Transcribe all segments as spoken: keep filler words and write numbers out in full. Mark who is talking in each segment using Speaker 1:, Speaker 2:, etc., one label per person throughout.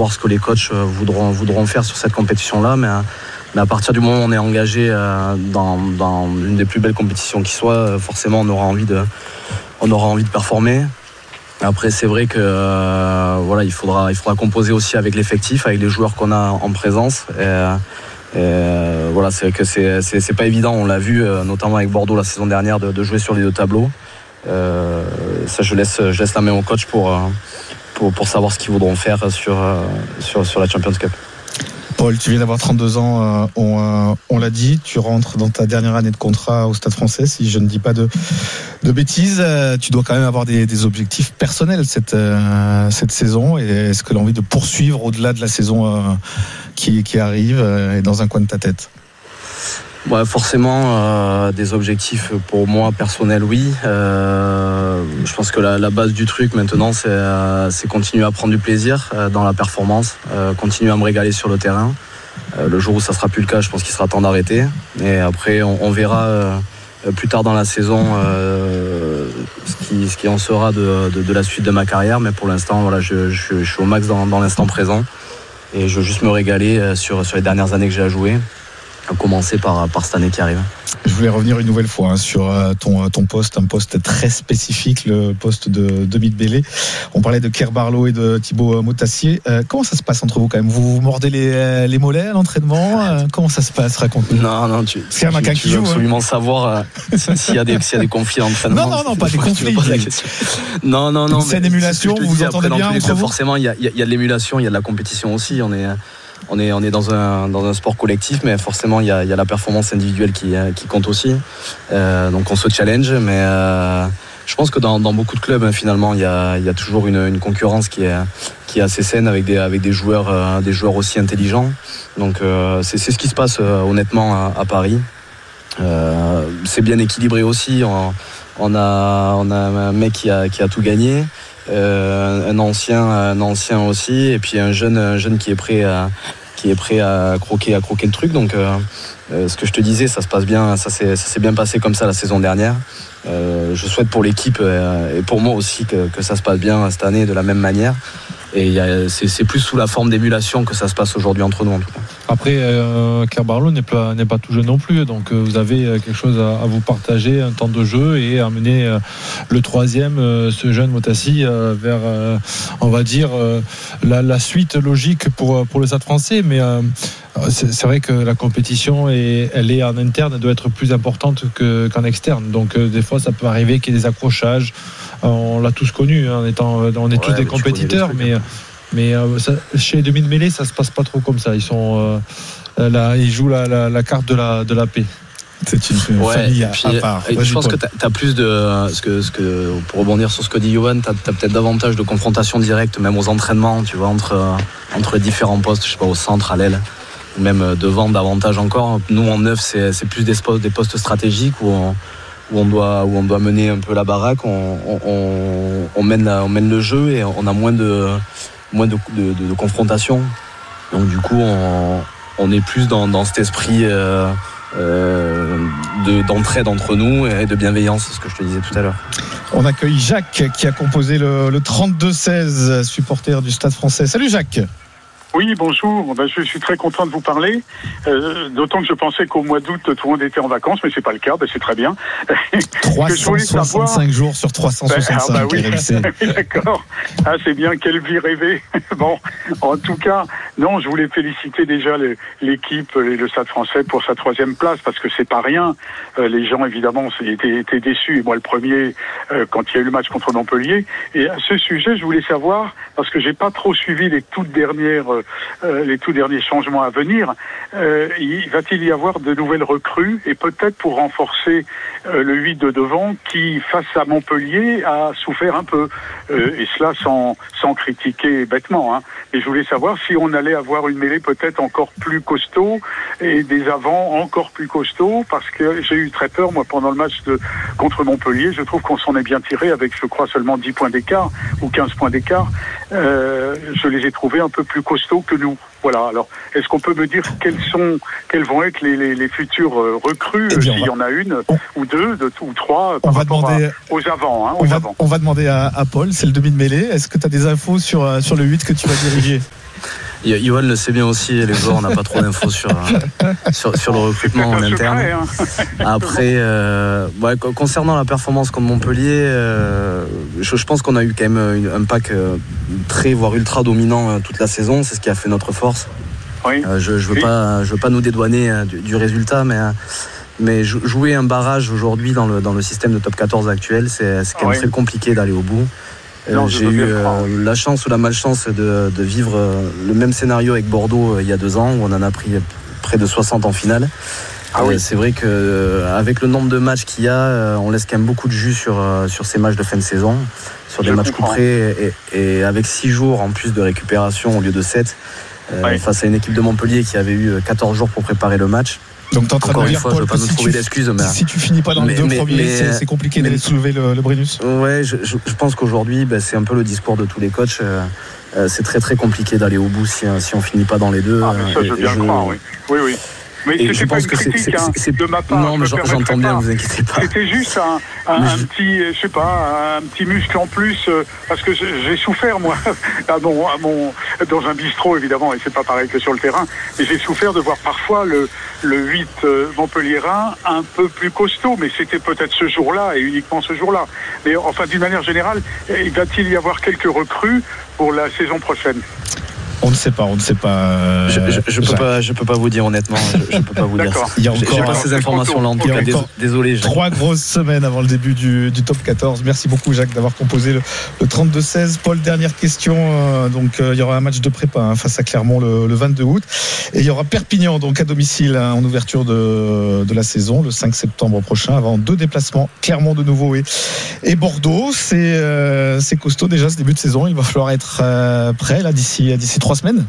Speaker 1: voir ce que les coachs voudront, voudront faire sur cette compétition-là. Mais, mais à partir du moment où on est engagé dans, dans une des plus belles compétitions qui soit, forcément on aura envie de, on aura envie de performer. Après, c'est vrai que euh, voilà, il faudra, il faudra composer aussi avec l'effectif, avec les joueurs qu'on a en présence. Et, et euh, voilà, c'est que c'est, c'est, c'est pas évident. On l'a vu, euh, notamment avec Bordeaux la saison dernière, de, de jouer sur les deux tableaux. Euh, ça, je laisse, je laisse la main au coach pour, pour, pour savoir ce qu'ils voudront faire sur, sur, sur la Champions Cup.
Speaker 2: Paul, tu viens d'avoir trente-deux ans, euh, on, euh, on l'a dit, tu rentres dans ta dernière année de contrat au Stade Français, si je ne dis pas de, de bêtises. Euh, tu dois quand même avoir des, des objectifs personnels cette, euh, cette saison. Et est-ce que l'envie de poursuivre au-delà de la saison euh, qui, qui arrive euh, est dans un coin de ta tête ?
Speaker 1: Ouais, forcément, euh, des objectifs pour moi personnels, oui. Euh, je pense que la, la base du truc maintenant, c'est, euh, c'est continuer à prendre du plaisir euh, dans la performance, euh, continuer à me régaler sur le terrain. Euh, le jour où ça sera plus le cas, je pense qu'il sera temps d'arrêter. Et après, on, on verra euh, plus tard dans la saison euh, ce, qui, ce qui en sera de, de, de la suite de ma carrière. Mais pour l'instant, voilà, je, je, je suis au max dans, dans l'instant présent et je veux juste me régaler sur, sur les dernières années que j'ai à jouer. À commencer par, par cette année qui arrive.
Speaker 2: Je voulais revenir une nouvelle fois hein, sur ton, ton poste, un poste très spécifique, le poste de, de Mid-Mêlée. On parlait de Kerr Barlow et de Thibaut Motassier. Euh, comment ça se passe entre vous quand même ? Vous vous mordez les, les mollets à l'entraînement ? euh, Comment ça se passe ? Raconte-nous.
Speaker 1: Non, non, tu, tu, tu, tu veux absolument hein. savoir euh, s'il y a des, s'il y a des conflits d'entraînement.
Speaker 2: Non, non, non, pas des conflits.
Speaker 1: Non, non, non.
Speaker 2: C'est une émulation, vous vous entendez bien entre vous ?
Speaker 1: Forcément, il y a, il y a de l'émulation, il y a de la compétition aussi. On est... On est, on est dans, un, dans un sport collectif, mais forcément, il y a, il y a la performance individuelle qui, qui compte aussi. Euh, donc, on se challenge, mais euh, je pense que dans, dans beaucoup de clubs, finalement, il y a, il y a toujours une, une concurrence qui est, qui est assez saine avec des, avec des, joueurs, euh, des joueurs aussi intelligents. Donc, euh, c'est, c'est ce qui se passe, euh, honnêtement, à, à Paris. Euh, c'est bien équilibré aussi. On, on, a, on a un mec qui a, qui a tout gagné. Euh, un ancien, un ancien aussi, et puis un jeune, un jeune qui est prêt à, qui est prêt à croquer, à croquer le truc. Donc, euh, euh, ce que je te disais, ça se passe bien, ça s'est, ça s'est bien passé comme ça la saison dernière. Euh, je souhaite pour l'équipe euh, et pour moi aussi que, que ça se passe bien cette année de la même manière. Et y a, c'est, c'est plus sous la forme d'émulation que ça se passe aujourd'hui entre nous en tout cas.
Speaker 3: Après, euh, Kerr Barlow n'est pas, n'est pas tout jeune non plus, donc euh, vous avez quelque chose à, à vous partager, un temps de jeu et amener euh, le troisième, euh, ce jeune Motassi, euh, vers, euh, on va dire, euh, la, la suite logique pour, pour le Stade Français. Mais euh, c'est, c'est vrai que la compétition, est, elle est en interne, elle doit être plus importante que, qu'en externe. Donc euh, des fois, ça peut arriver qu'il y ait des accrochages. On l'a tous connu, hein, en étant, on est tous ouais, des compétiteurs, mais, mais euh, ça, chez les demi-mêlées, ça se passe pas trop comme ça. Ils sont euh, là, ils jouent la, la, la carte de la, de la paix.
Speaker 2: C'est une ouais, famille à, puis, à part.
Speaker 1: Et je pense Paul. que tu as plus de, ce que, ce que, pour rebondir sur ce que dit Johan, tu as peut-être davantage de confrontation directe, même aux entraînements, tu vois, entre, entre les différents postes, je sais pas, au centre, à l'aile, ou même devant davantage encore. Nous, en neuf, c'est, c'est plus des postes, des postes stratégiques où on, où on doit où on doit mener un peu la baraque, on, on, on mène la, on mène le jeu et on a moins de moins de, de, de, de confrontation. Donc du coup on, on est plus dans, dans cet esprit euh, euh, de, d'entraide entre nous et de bienveillance, c'est ce que je te disais tout à l'heure.
Speaker 2: On accueille Jacques qui a composé le, le trente-deux seize, supporter du Stade Français. Salut Jacques.
Speaker 4: Oui, bonjour. Ben, je suis très content de vous parler. Euh, d'autant que je pensais qu'au mois d'août, tout le monde était en vacances, mais c'est pas le cas. Ben, c'est très bien.
Speaker 2: trois cent soixante-cinq savoir... jours sur trois cent soixante-cinq. Ben, ah, bah
Speaker 4: oui. D'accord. Ah, c'est bien. Quelle vie rêvée. Bon, en tout cas, non, je voulais féliciter déjà le, l'équipe, le Stade Français pour sa troisième place, parce que c'est pas rien. Euh, les gens, évidemment, étaient, étaient déçus. Et moi, le premier, euh, quand il y a eu le match contre Montpellier. Et à ce sujet, je voulais savoir, parce que j'ai pas trop suivi les toutes dernières euh, Euh, les tout derniers changements à venir, euh, il, va-t-il y avoir de nouvelles recrues et peut-être pour renforcer euh, le huit de devant qui, face à Montpellier, a souffert un peu euh, et cela sans, sans critiquer bêtement, hein. Et je voulais savoir si on allait avoir une mêlée peut-être encore plus costaud et des avants encore plus costauds, parce que j'ai eu très peur, moi, pendant le match de, contre Montpellier. Je trouve qu'on s'en est bien tiré avec, je crois, seulement dix points d'écart ou quinze points d'écart. Euh, je les ai trouvés un peu plus costauds que nous. Voilà. Alors, est-ce qu'on peut me dire quelles sont, quelles vont être les, les, les futures recrues, eh bien, s'il va... y en a une on... ou deux, deux ou trois,
Speaker 2: on
Speaker 4: par
Speaker 2: va
Speaker 4: rapport
Speaker 2: demander...
Speaker 4: à, aux avants, hein, aux
Speaker 2: on, va,
Speaker 4: avants.
Speaker 2: on va demander à, à Paul, c'est le demi de mêlée. Est-ce que tu as des infos sur, sur le huit que tu vas diriger ?
Speaker 1: Johan le sait bien aussi, les joueurs, on n'a pas trop d'infos sur, sur, sur le recrutement en interne. Secret, hein. Après, euh, ouais, concernant la performance contre Montpellier, euh, je, je pense qu'on a eu quand même un pack très, voire ultra dominant toute la saison. C'est ce qui a fait notre force. Oui. Euh, je ne veux, oui. veux pas nous dédouaner euh, du, du résultat, mais, euh, mais jouer un barrage aujourd'hui dans le, dans le système de top quatorze actuel, c'est, c'est quand même oui. très compliqué d'aller au bout. Euh, non, j'ai eu euh, la chance ou la malchance de, de vivre euh, le même scénario avec Bordeaux euh, il y a deux ans, où on en a pris près de soixante en finale. Ah oui. euh, c'est vrai qu'avec euh, le nombre de matchs qu'il y a, euh, on laisse quand même beaucoup de jus sur, euh, sur ces matchs de fin de saison, sur des Je matchs couperés, et, et avec six jours en plus de récupération au lieu de sept, euh, oui. face à une équipe de Montpellier qui avait eu quatorze jours pour préparer le match.
Speaker 2: Donc t'es en train
Speaker 1: Encore
Speaker 2: de dire,
Speaker 1: une fois,
Speaker 2: Paul,
Speaker 1: je ne veux pas nous
Speaker 2: si
Speaker 1: trouver
Speaker 2: tu,
Speaker 1: d'excuses. Mais...
Speaker 2: Si tu finis pas dans mais, les deux mais, premiers, mais, c'est, c'est compliqué mais, d'aller soulever le, le Brennus.
Speaker 1: Ouais, je, je, je pense qu'aujourd'hui, bah, c'est un peu le discours de tous les coachs. Euh, euh, c'est très très compliqué d'aller au bout si, si on finit pas dans les deux.
Speaker 4: Ah, mais ça, je veux bien je... le croire, oui. Oui, oui. Mais
Speaker 1: et
Speaker 4: c'était pas une critique c'est, c'est, hein, c'est... de ma part.
Speaker 1: Non, mais j'entends bien, vous inquiétez pas.
Speaker 4: C'était juste un, un, un je... petit, je sais pas, un petit muscle en plus, euh, parce que j'ai souffert moi, à mon, à mon, dans un bistrot évidemment, et c'est pas pareil que sur le terrain, mais j'ai souffert de voir parfois le, le huit euh, Montpelliérain un peu plus costaud, mais c'était peut-être ce jour-là et uniquement ce jour-là. Mais enfin, d'une manière générale, va-t-il y avoir quelques recrues pour la saison prochaine?
Speaker 2: On ne sait pas, on ne sait pas. Euh,
Speaker 1: je, je, je peux pas, je peux pas vous dire honnêtement. Je, je peux pas vous dire. Ça.
Speaker 2: Il y a encore,
Speaker 1: j'ai pas ces informations-là en tout cas. Désolé. Jacques.
Speaker 2: Trois grosses semaines avant le début du, du top quatorze. Merci beaucoup Jacques d'avoir composé le, le trente-deux seize. Paul, dernière question. Euh, donc euh, il y aura un match de prépa hein, face à Clermont le, le vingt-deux août, et il y aura Perpignan donc à domicile hein, en ouverture de, de la saison le cinq septembre prochain. Avant deux déplacements, Clermont de nouveau et, et Bordeaux. C'est, euh, c'est costaud déjà ce début de saison. Il va falloir être euh, prêt là d'ici d'ici trois semaines.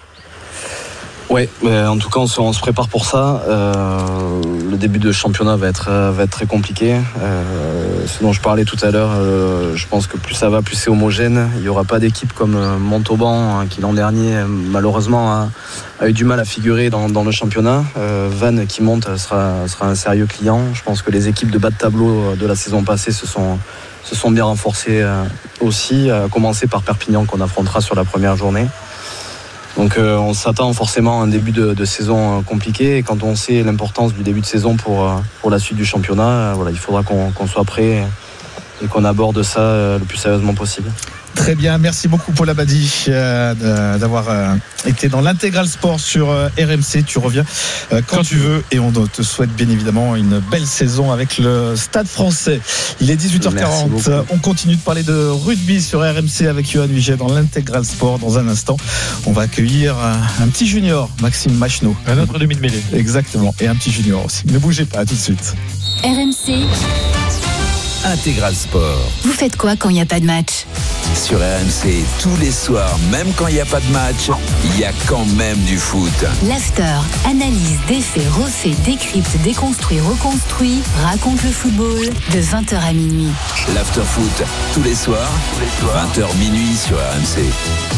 Speaker 1: Ouais, mais en tout cas on se, on se prépare pour ça. Euh, le début de championnat va être, va être très compliqué. Euh, ce dont je parlais tout à l'heure, euh, je pense que plus ça va, plus c'est homogène. Il n'y aura pas d'équipe comme Montauban hein, qui l'an dernier malheureusement a, a eu du mal à figurer dans, dans le championnat. Euh, Vannes qui monte sera, sera un sérieux client. Je pense que les équipes de bas de tableau de la saison passée se sont, se sont bien renforcées euh, aussi, à commencer par Perpignan qu'on affrontera sur la première journée. Donc euh, on s'attend forcément à un début de, de saison euh, compliqué, et quand on sait l'importance du début de saison pour, euh, pour la suite du championnat, euh, voilà, il faudra qu'on, qu'on soit prêt et qu'on aborde ça euh, le plus sérieusement possible.
Speaker 2: Très bien, merci beaucoup Paul Abadie euh, d'avoir euh, été dans l'Intégral Sport sur euh, R M C. Tu reviens euh, quand, quand tu veux, et on te souhaite bien évidemment une belle saison avec le Stade Français. Il est dix-huit heures quarante, on continue de parler de rugby sur R M C avec Johan Huget dans l'Intégral Sport. Dans un instant, on va accueillir un, un petit junior, Maxime Macheneau.
Speaker 3: Un autre demi de mêlée.
Speaker 2: Exactement, et un petit junior aussi. Ne bougez pas, à tout de suite.
Speaker 5: R M C
Speaker 6: Intégral Sport.
Speaker 5: Vous faites quoi quand il n'y a pas de match?
Speaker 6: Sur R M C, tous les soirs, même quand il n'y a pas de match, il y a quand même du foot.
Speaker 5: L'after, analyse, défait, refait, décrypte, déconstruit, reconstruit, raconte le football de vingt heures à minuit.
Speaker 6: L'after foot, tous les soirs, vingt heures minuit sur R M C.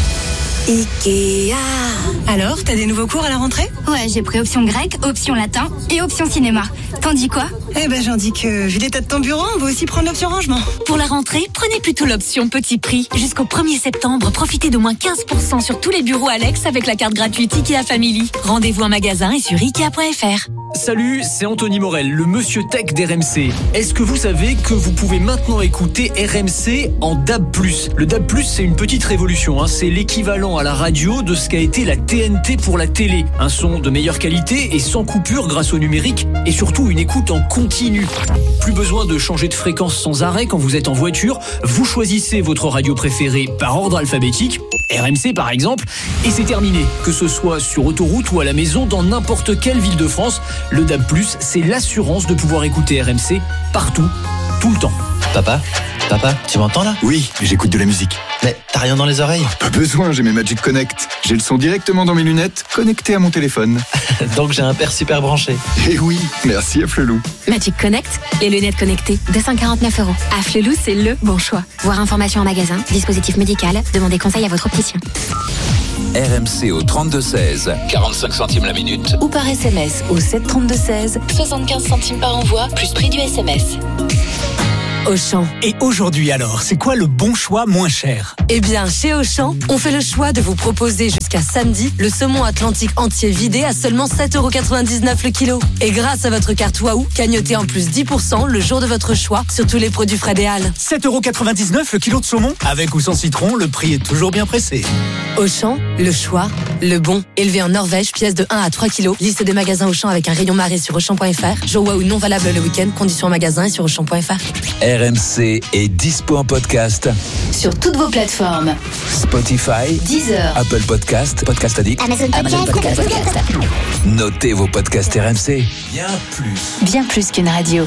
Speaker 5: Ikea. Alors, t'as des nouveaux cours à la rentrée?
Speaker 7: Ouais, j'ai pris option grec, option latin et option cinéma. T'en dis quoi?
Speaker 5: Eh ben, j'en dis que, vu l'état de ton bureau, on va aussi prendre l'option rangement.
Speaker 7: Pour la rentrée, prenez plutôt l'option petit prix. Jusqu'au premier septembre, profitez d'au moins quinze pour cent sur tous les bureaux Alex avec la carte gratuite Ikea Family. Rendez-vous en magasin et sur ikea point f r.
Speaker 8: Salut, c'est Anthony Morel, le monsieur tech d'R M C. Est-ce que vous savez que vous pouvez maintenant écouter R M C en D A B plus? Le D A B plus, c'est une petite révolution, hein. C'est l'équivalent à la radio de ce qu'a été la T N T pour la télé. Un son de meilleure qualité et sans coupure grâce au numérique, et surtout une écoute en continu. Plus besoin de changer de fréquence sans arrêt quand vous êtes en voiture. Vous choisissez votre radio préférée par ordre alphabétique, R M C par exemple, et c'est terminé. Que ce soit sur autoroute ou à la maison, dans n'importe quelle ville de France, le D A B plus, c'est l'assurance de pouvoir écouter R M C partout, tout le temps.
Speaker 9: Papa, papa, tu m'entends là?
Speaker 10: Oui, j'écoute de la musique.
Speaker 9: Mais t'as rien dans les oreilles?
Speaker 10: Pas besoin, j'ai mes Magic Connect. J'ai le son directement dans mes lunettes, connecté à mon téléphone.
Speaker 9: Donc j'ai un père super branché.
Speaker 10: Eh oui, merci à Flelou.
Speaker 7: Magic Connect, les lunettes connectées, deux cent quarante-neuf euros. À Flelou, c'est le bon choix. Voir information en magasin, dispositif médical, demandez conseil à votre opticien.
Speaker 6: R M C au trente-deux seize, quarante-cinq centimes la minute.
Speaker 5: Ou par S M S au sept trente-deux seize, soixante-quinze centimes par envoi, plus prix du S M S.
Speaker 11: Auchan.
Speaker 12: Et aujourd'hui alors, c'est quoi le bon choix moins cher ?
Speaker 11: Eh bien, chez Auchan, on fait le choix de vous proposer jusqu'à samedi le saumon atlantique entier vidé à seulement sept euros quatre-vingt-dix-neuf le kilo. Et grâce à votre carte Waouh, cagnotez en plus dix pour cent le jour de votre choix sur tous les produits frais des Halles.
Speaker 12: sept euros quatre-vingt-dix-neuf le kilo de saumon ? Avec ou sans citron, le prix est toujours bien pressé.
Speaker 11: Auchan, le choix, le bon. Élevé en Norvège, pièce de un à trois kilos. Liste des magasins Auchan avec un rayon marée sur Auchan point F R. Jour Waouh non valable le week-end. Conditions en magasin et sur Auchan point F R.
Speaker 6: R M C est dispo en podcast
Speaker 5: sur toutes vos plateformes.
Speaker 6: Spotify,
Speaker 5: Deezer,
Speaker 6: Apple Podcast, Podcast Addict,
Speaker 5: Amazon Podcast, Podcast, Podcast.
Speaker 6: Notez vos podcasts R M C. Bien plus.
Speaker 5: Bien plus qu'une radio.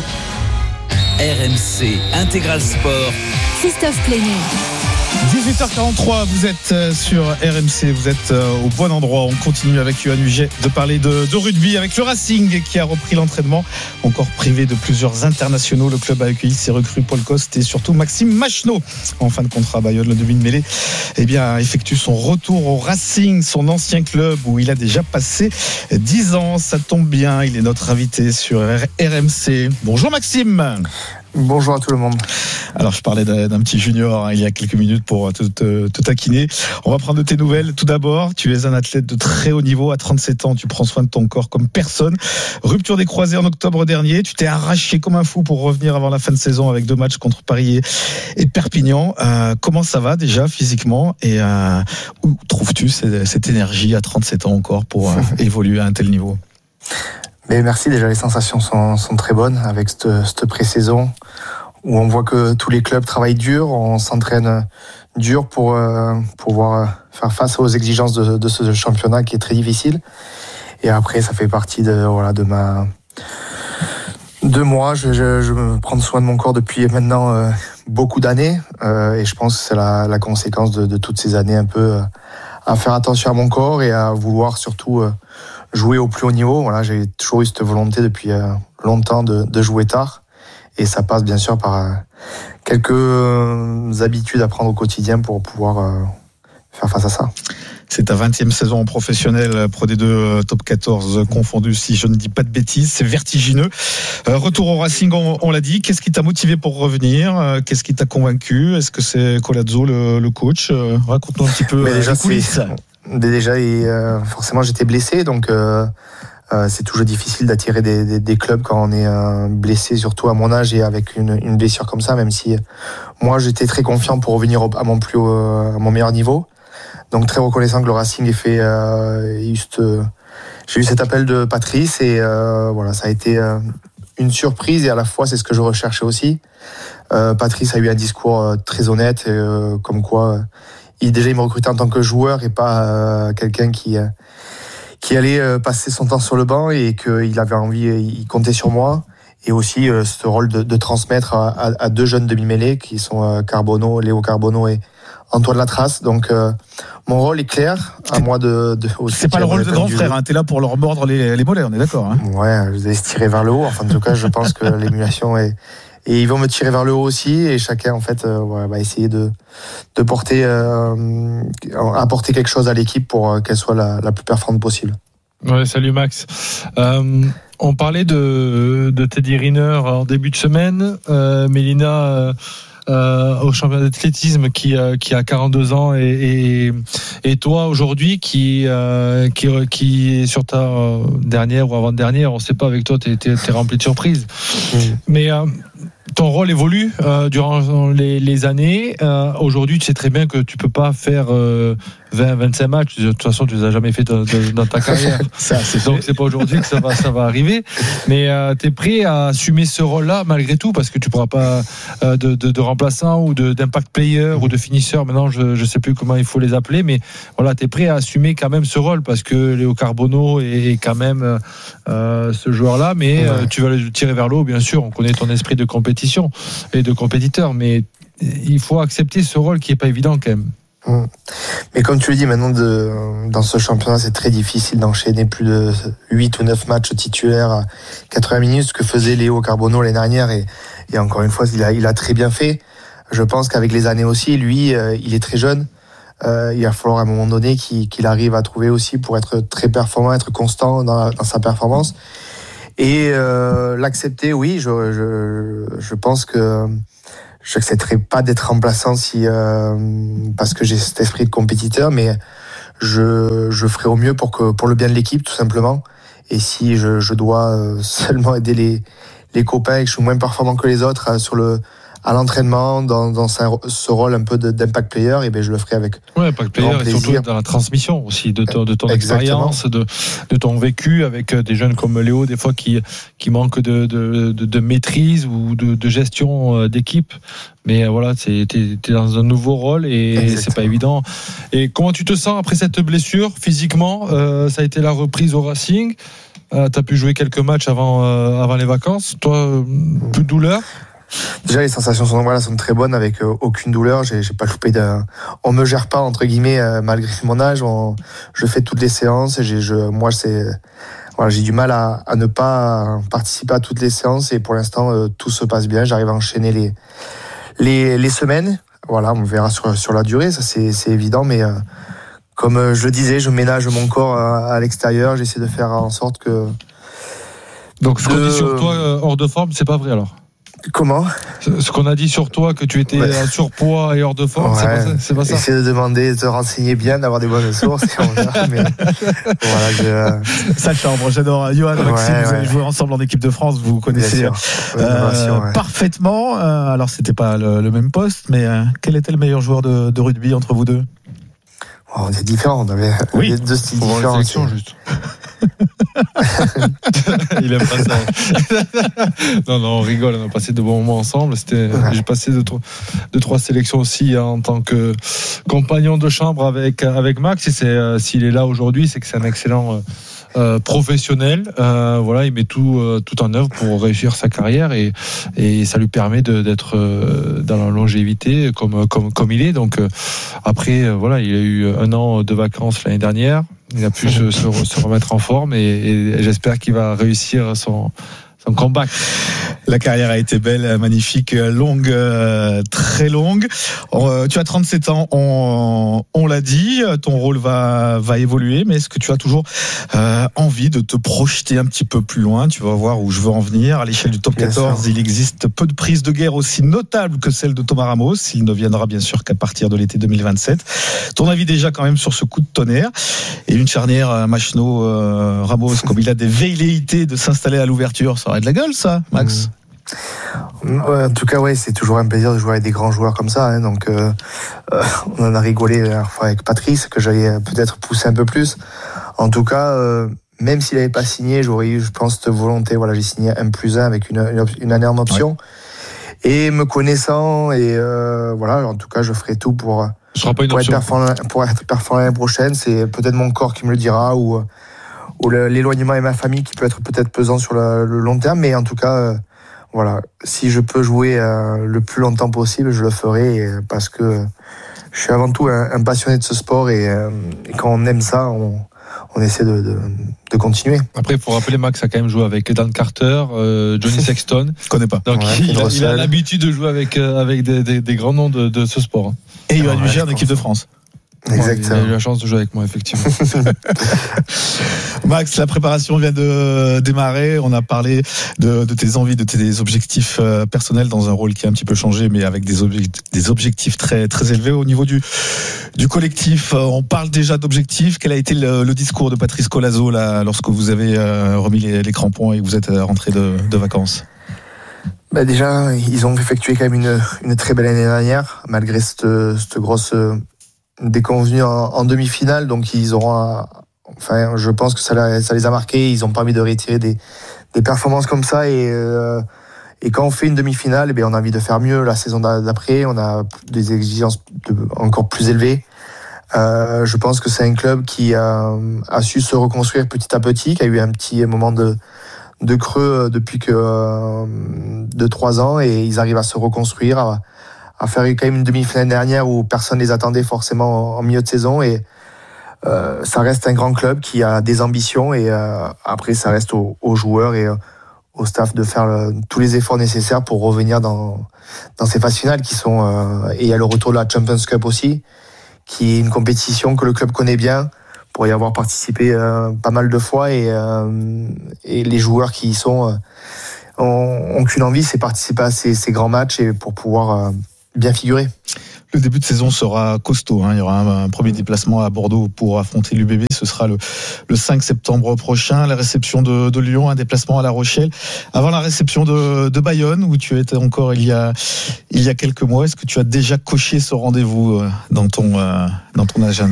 Speaker 6: R M C Intégral Sport.
Speaker 5: Christophe Plénier.
Speaker 2: dix-huit heures quarante-trois, vous êtes sur R M C, vous êtes au bon endroit. On continue avec Yoann Huget de parler de, de rugby avec le Racing qui a repris l'entraînement. Encore privé de plusieurs internationaux, le club a accueilli ses recrues Paul Coste et surtout Maxime Machenaud. En fin de contrat, Bayonne, le demi-mêlée, eh bien, effectue son retour au Racing, son ancien club où il a déjà passé dix ans. Ça tombe bien, il est notre invité sur R M C. Bonjour Maxime.
Speaker 13: Bonjour à tout le monde.
Speaker 2: Alors je parlais d'un, d'un petit junior hein, il y a quelques minutes pour te, te, te taquiner. On va prendre de tes nouvelles. Tout d'abord, tu es un athlète de très haut niveau. À trente-sept ans, tu prends soin de ton corps comme personne. Rupture des croisés en octobre dernier. Tu t'es arraché comme un fou pour revenir avant la fin de saison avec deux matchs contre Paris et Perpignan. Euh, comment ça va déjà physiquement et euh, où trouves-tu cette, cette énergie à trente-sept ans encore pour euh, évoluer à un tel niveau ?
Speaker 13: Mais merci, déjà les sensations sont, sont très bonnes avec cette, cette pré-saison où on voit que tous les clubs travaillent dur, on s'entraîne dur pour euh, pouvoir faire face aux exigences de, de ce championnat qui est très difficile. Et après, ça fait partie de, voilà, de ma... de moi, je, je, je me prends soin de mon corps depuis maintenant euh, beaucoup d'années euh, et je pense que c'est la, la conséquence de, de toutes ces années un peu euh, à faire attention à mon corps et à vouloir surtout... Euh, jouer au plus haut niveau. Voilà, j'ai toujours eu cette volonté depuis euh, longtemps de, de jouer tard. Et ça passe bien sûr par euh, quelques euh, habitudes à prendre au quotidien pour pouvoir euh, faire face à ça.
Speaker 2: C'est ta vingtième saison en professionnel, Pro D deux, top quatorze confondu, si je ne dis pas de bêtises. C'est vertigineux. Euh, retour au Racing, on, on l'a dit. Qu'est-ce qui t'a motivé pour revenir ? euh, Qu'est-ce qui t'a convaincu ? Est-ce que c'est Colazzo, le, le coach ? euh, Raconte-nous un petit peu
Speaker 13: déjà,
Speaker 2: les coulisses.
Speaker 13: C'est... Déjà, et, euh, forcément, j'étais blessé, donc euh, euh, c'est toujours difficile d'attirer des, des, des clubs quand on est euh, blessé, surtout à mon âge et avec une, une blessure comme ça. Même si euh, moi, j'étais très confiant pour revenir au, à mon plus haut, à mon meilleur niveau. Donc très reconnaissant que le Racing ait fait. Euh, juste, euh, j'ai eu cet appel de Patrice et euh, voilà, ça a été euh, une surprise et à la fois c'est ce que je recherchais aussi. Euh, Patrice a eu un discours euh, très honnête, et, euh, comme quoi. Euh, Il, déjà, il me recrutait en tant que joueur et pas euh, quelqu'un qui, euh, qui allait euh, passer son temps sur le banc et qu'il avait envie, il comptait sur moi. Et aussi euh, ce rôle de, de transmettre à, à, à deux jeunes demi-mêlés qui sont euh, Carbonneau, Léo Carbonneau et Antoine Latrace. Donc euh, mon rôle est clair, à moi de... de aussi
Speaker 2: c'est pas le rôle de grand frère, hein, t'es là pour leur mordre les, les mollets, on est d'accord hein.
Speaker 13: Ouais, je vais se tirer vers le haut. Enfin, en tout cas, je pense que l'émulation est... Et ils vont me tirer vers le haut aussi, et chacun en fait euh, ouais, va essayer de de porter, euh, apporter quelque chose à l'équipe pour euh, qu'elle soit la, la plus performante possible.
Speaker 3: Ouais, salut Max. Euh, on parlait de de Teddy Riner en début de semaine, euh, Mélina. Euh, Euh, au championnat d'athlétisme qui euh, qui a quarante-deux ans et et, et toi aujourd'hui qui euh, qui qui est sur ta euh, dernière ou avant-dernière, on sait pas, avec toi t'es t'es, t'es rempli de surprises. Mmh. Mais euh, ton rôle évolue euh, durant les, les années. Euh, aujourd'hui, tu sais très bien que tu peux pas faire euh, vingt, vingt-cinq matchs. De toute façon, tu les as jamais fait dans, dans ta carrière. Ça, c'est Donc, c'est pas aujourd'hui que ça va, ça va arriver. Mais euh, tu es prêt à assumer ce rôle-là malgré tout, parce que tu pourras pas euh, de, de, de remplaçant ou de, d'impact player ou de finisseur. Maintenant, je, je sais plus comment il faut les appeler, mais voilà, tu es prêt à assumer quand même ce rôle parce que Léo Carbonneau est, est quand même euh, ce joueur-là. Mais ouais. euh, tu vas le tirer vers le haut, bien sûr. On connaît ton esprit de compétition et de compétiteur, mais il faut accepter ce rôle qui est pas évident quand même.
Speaker 13: Mmh. Mais comme tu le dis maintenant, de, dans ce championnat, c'est très difficile d'enchaîner plus de huit ou neuf matchs titulaires à quatre-vingts minutes, ce que faisait Léo Carbonneau l'année dernière, et, et encore une fois, il a, il a très bien fait. Je pense qu'avec les années aussi, lui, euh, il est très jeune. Euh, il va falloir à un moment donné qu'il, qu'il arrive à trouver aussi pour être très performant, être constant dans, dans sa performance. Et euh, l'accepter, oui, je, je, je pense que j'accepterai pas d'être remplaçant si euh, parce que j'ai cet esprit de compétiteur, mais je je ferai au mieux pour que pour le bien de l'équipe tout simplement. Et si je je dois euh, seulement aider les les copains et que je suis moins performant que les autres euh, sur le à l'entraînement, dans, dans ce rôle un peu de, d'impact player, et bien je le ferai avec
Speaker 3: ouais, impact player et surtout dans la transmission aussi de ton, de ton expérience, de, de ton vécu avec des jeunes comme Léo, des fois qui, qui manquent de, de, de, de maîtrise ou de, de gestion d'équipe. Mais voilà, t'es, t'es, t'es dans un nouveau rôle et exactement. C'est pas évident. Et comment tu te sens après cette blessure physiquement? euh, Ça a été la reprise au Racing. Euh, t'as pu jouer quelques matchs avant, euh, avant les vacances. Toi, peu de douleur?
Speaker 13: Déjà, les sensations sont, voilà, sont très bonnes avec euh, aucune douleur. J'ai, j'ai pas loupé de. On me gère pas entre guillemets euh, malgré mon âge. On... Je fais toutes les séances. Et j'ai, je, moi, c'est, voilà, j'ai du mal à, à ne pas participer à toutes les séances. Et pour l'instant, euh, tout se passe bien. J'arrive à enchaîner les les, les semaines. Voilà, on verra sur sur la durée. Ça, c'est, c'est évident. Mais euh, comme euh, je le disais, je ménage mon corps à, à l'extérieur. J'essaie de faire en sorte que.
Speaker 3: Donc, ce
Speaker 13: de...
Speaker 3: qu'on dit sur toi euh, hors de forme, c'est pas vrai alors?
Speaker 13: Comment?
Speaker 3: Ce qu'on a dit sur toi, que tu étais ouais. en surpoids et hors de forme, ouais. c'est, pas ça, c'est pas ça.
Speaker 13: Essayer de demander, de te renseigner bien, d'avoir des bonnes sources. mais voilà, je...
Speaker 2: Ça chambre, j'adore. Johan, Maxime, ouais, vous ouais. avez joué ensemble en équipe de France, vous vous connaissez euh, ouais. parfaitement. Euh, alors, c'était pas le, le même poste, mais euh, quel était le meilleur joueur de, de rugby entre vous deux?
Speaker 13: Oh, on est différents, on avait
Speaker 2: oui.
Speaker 13: deux styles différents.
Speaker 3: Juste. Il aime pas ça. Non, non, on rigole. On a passé de bons moments ensemble. C'était, ouais. J'ai passé deux, trois, deux, trois sélections aussi hein, en tant que compagnon de chambre avec avec Max. Et c'est, euh, s'il est là aujourd'hui, c'est que c'est un excellent euh, professionnel. Euh, voilà, il met tout euh, tout en œuvre pour réussir sa carrière et et ça lui permet de, d'être euh, dans la longévité comme comme comme il est. Donc euh, après, euh, voilà, il a eu un an de vacances l'année dernière. Il a pu se, se, se remettre en forme et, et j'espère qu'il va réussir son, son comeback.
Speaker 2: La carrière a été belle, magnifique, longue, euh, très longue. Euh, tu as trente-sept ans, on, on l'a dit. Ton rôle va, va évoluer, mais est-ce que tu as toujours euh, envie de te projeter un petit peu plus loin? Tu vas voir où je veux en venir. À l'échelle du top quatorze, il existe peu de prises de guerre aussi notables que celle de Thomas Ramos. Il ne viendra bien sûr qu'à partir de l'été deux mille vingt-sept. Ton avis déjà quand même sur ce coup de tonnerre et une charnière Machno-Ramos, euh, comme il a des velléités de s'installer à l'ouverture, ça aurait de la gueule ça, Max?
Speaker 13: Mmh. En tout cas, ouais, c'est toujours un plaisir de jouer avec des grands joueurs comme ça. Hein, donc, euh, euh, on en a rigolé la dernière fois avec Patrice, que j'allais peut-être pousser un peu plus. En tout cas, euh, même s'il n'avait pas signé, j'aurais eu, je pense, cette volonté. Voilà, j'ai signé un plus un avec une, une, une année en option. Ouais. Et me connaissant, et euh, voilà, en tout cas, je ferai tout pour, pour, être, performant, pour être performant l'année prochaine. C'est peut-être mon corps qui me le dira, ou, ou le, l'éloignement et ma famille qui peut être peut-être pesant sur le, le long terme. Mais en tout cas, euh, voilà, si je peux jouer euh, le plus longtemps possible, je le ferai, et, parce que je suis avant tout un, un passionné de ce sport, et, euh, et quand on aime ça, on, on essaie de, de, de continuer.
Speaker 3: Après, il faut rappeler, Max a quand même joué avec Dan Carter, euh, Johnny Sexton.
Speaker 2: Je connais pas.
Speaker 3: Donc,
Speaker 13: ouais,
Speaker 3: il, a, il a l'habitude de jouer avec, euh, avec des, des, des grands noms de, de ce sport. Hein.
Speaker 2: Et il a dû gérer l'équipe de France.
Speaker 13: Exactement.
Speaker 3: Ouais, il a eu la chance de jouer avec moi, effectivement.
Speaker 2: Max, la préparation vient de démarrer. On a parlé de, de tes envies, de tes objectifs personnels dans un rôle qui a un petit peu changé, mais avec des objectifs, des objectifs très, très élevés. Au niveau du, du collectif, on parle déjà d'objectifs. Quel a été le, le discours de Patrice Colazo là, lorsque vous avez remis les, les crampons et que vous êtes rentré de, de vacances?
Speaker 13: Bah déjà, ils ont effectué quand même une, une très belle année dernière, malgré cette, cette grosse déconvenue en, en demi-finale. Donc ils auront, un, enfin, je pense que ça, ça les a marqués. Ils ont pas envie de retirer des, des performances comme ça. Et, euh, et quand on fait une demi-finale, eh bien, on a envie de faire mieux la saison d'après. On a des exigences de, encore plus élevées. Euh, je pense que c'est un club qui a, a su se reconstruire petit à petit, qui a eu un petit moment de de creux depuis que euh, de trois ans, et ils arrivent à se reconstruire, à, à faire quand même une demi-finale dernière où personne les attendait forcément en, en milieu de saison, et euh, ça reste un grand club qui a des ambitions, et euh, après ça reste aux, aux joueurs et euh, au staff de faire le, tous les efforts nécessaires pour revenir dans dans ces phases finales qui sont euh, et il y a le retour de la Champions Cup aussi, qui est une compétition que le club connaît bien, pour y avoir participé euh, pas mal de fois, et, euh, et les joueurs qui y sont euh, ont, ont qu'une envie, c'est participer à ces, ces grands matchs et pour pouvoir euh, bien figurer.
Speaker 2: Le début de saison sera costaud. Hein. Il y aura un, un premier déplacement à Bordeaux pour affronter l'U B B. Ce sera le, le cinq septembre prochain. La réception de, de Lyon, un déplacement à La Rochelle. Avant la réception de, de Bayonne, où tu étais encore il y a, il y a quelques mois. Est-ce que tu as déjà coché ce rendez-vous dans ton, dans ton agenda ?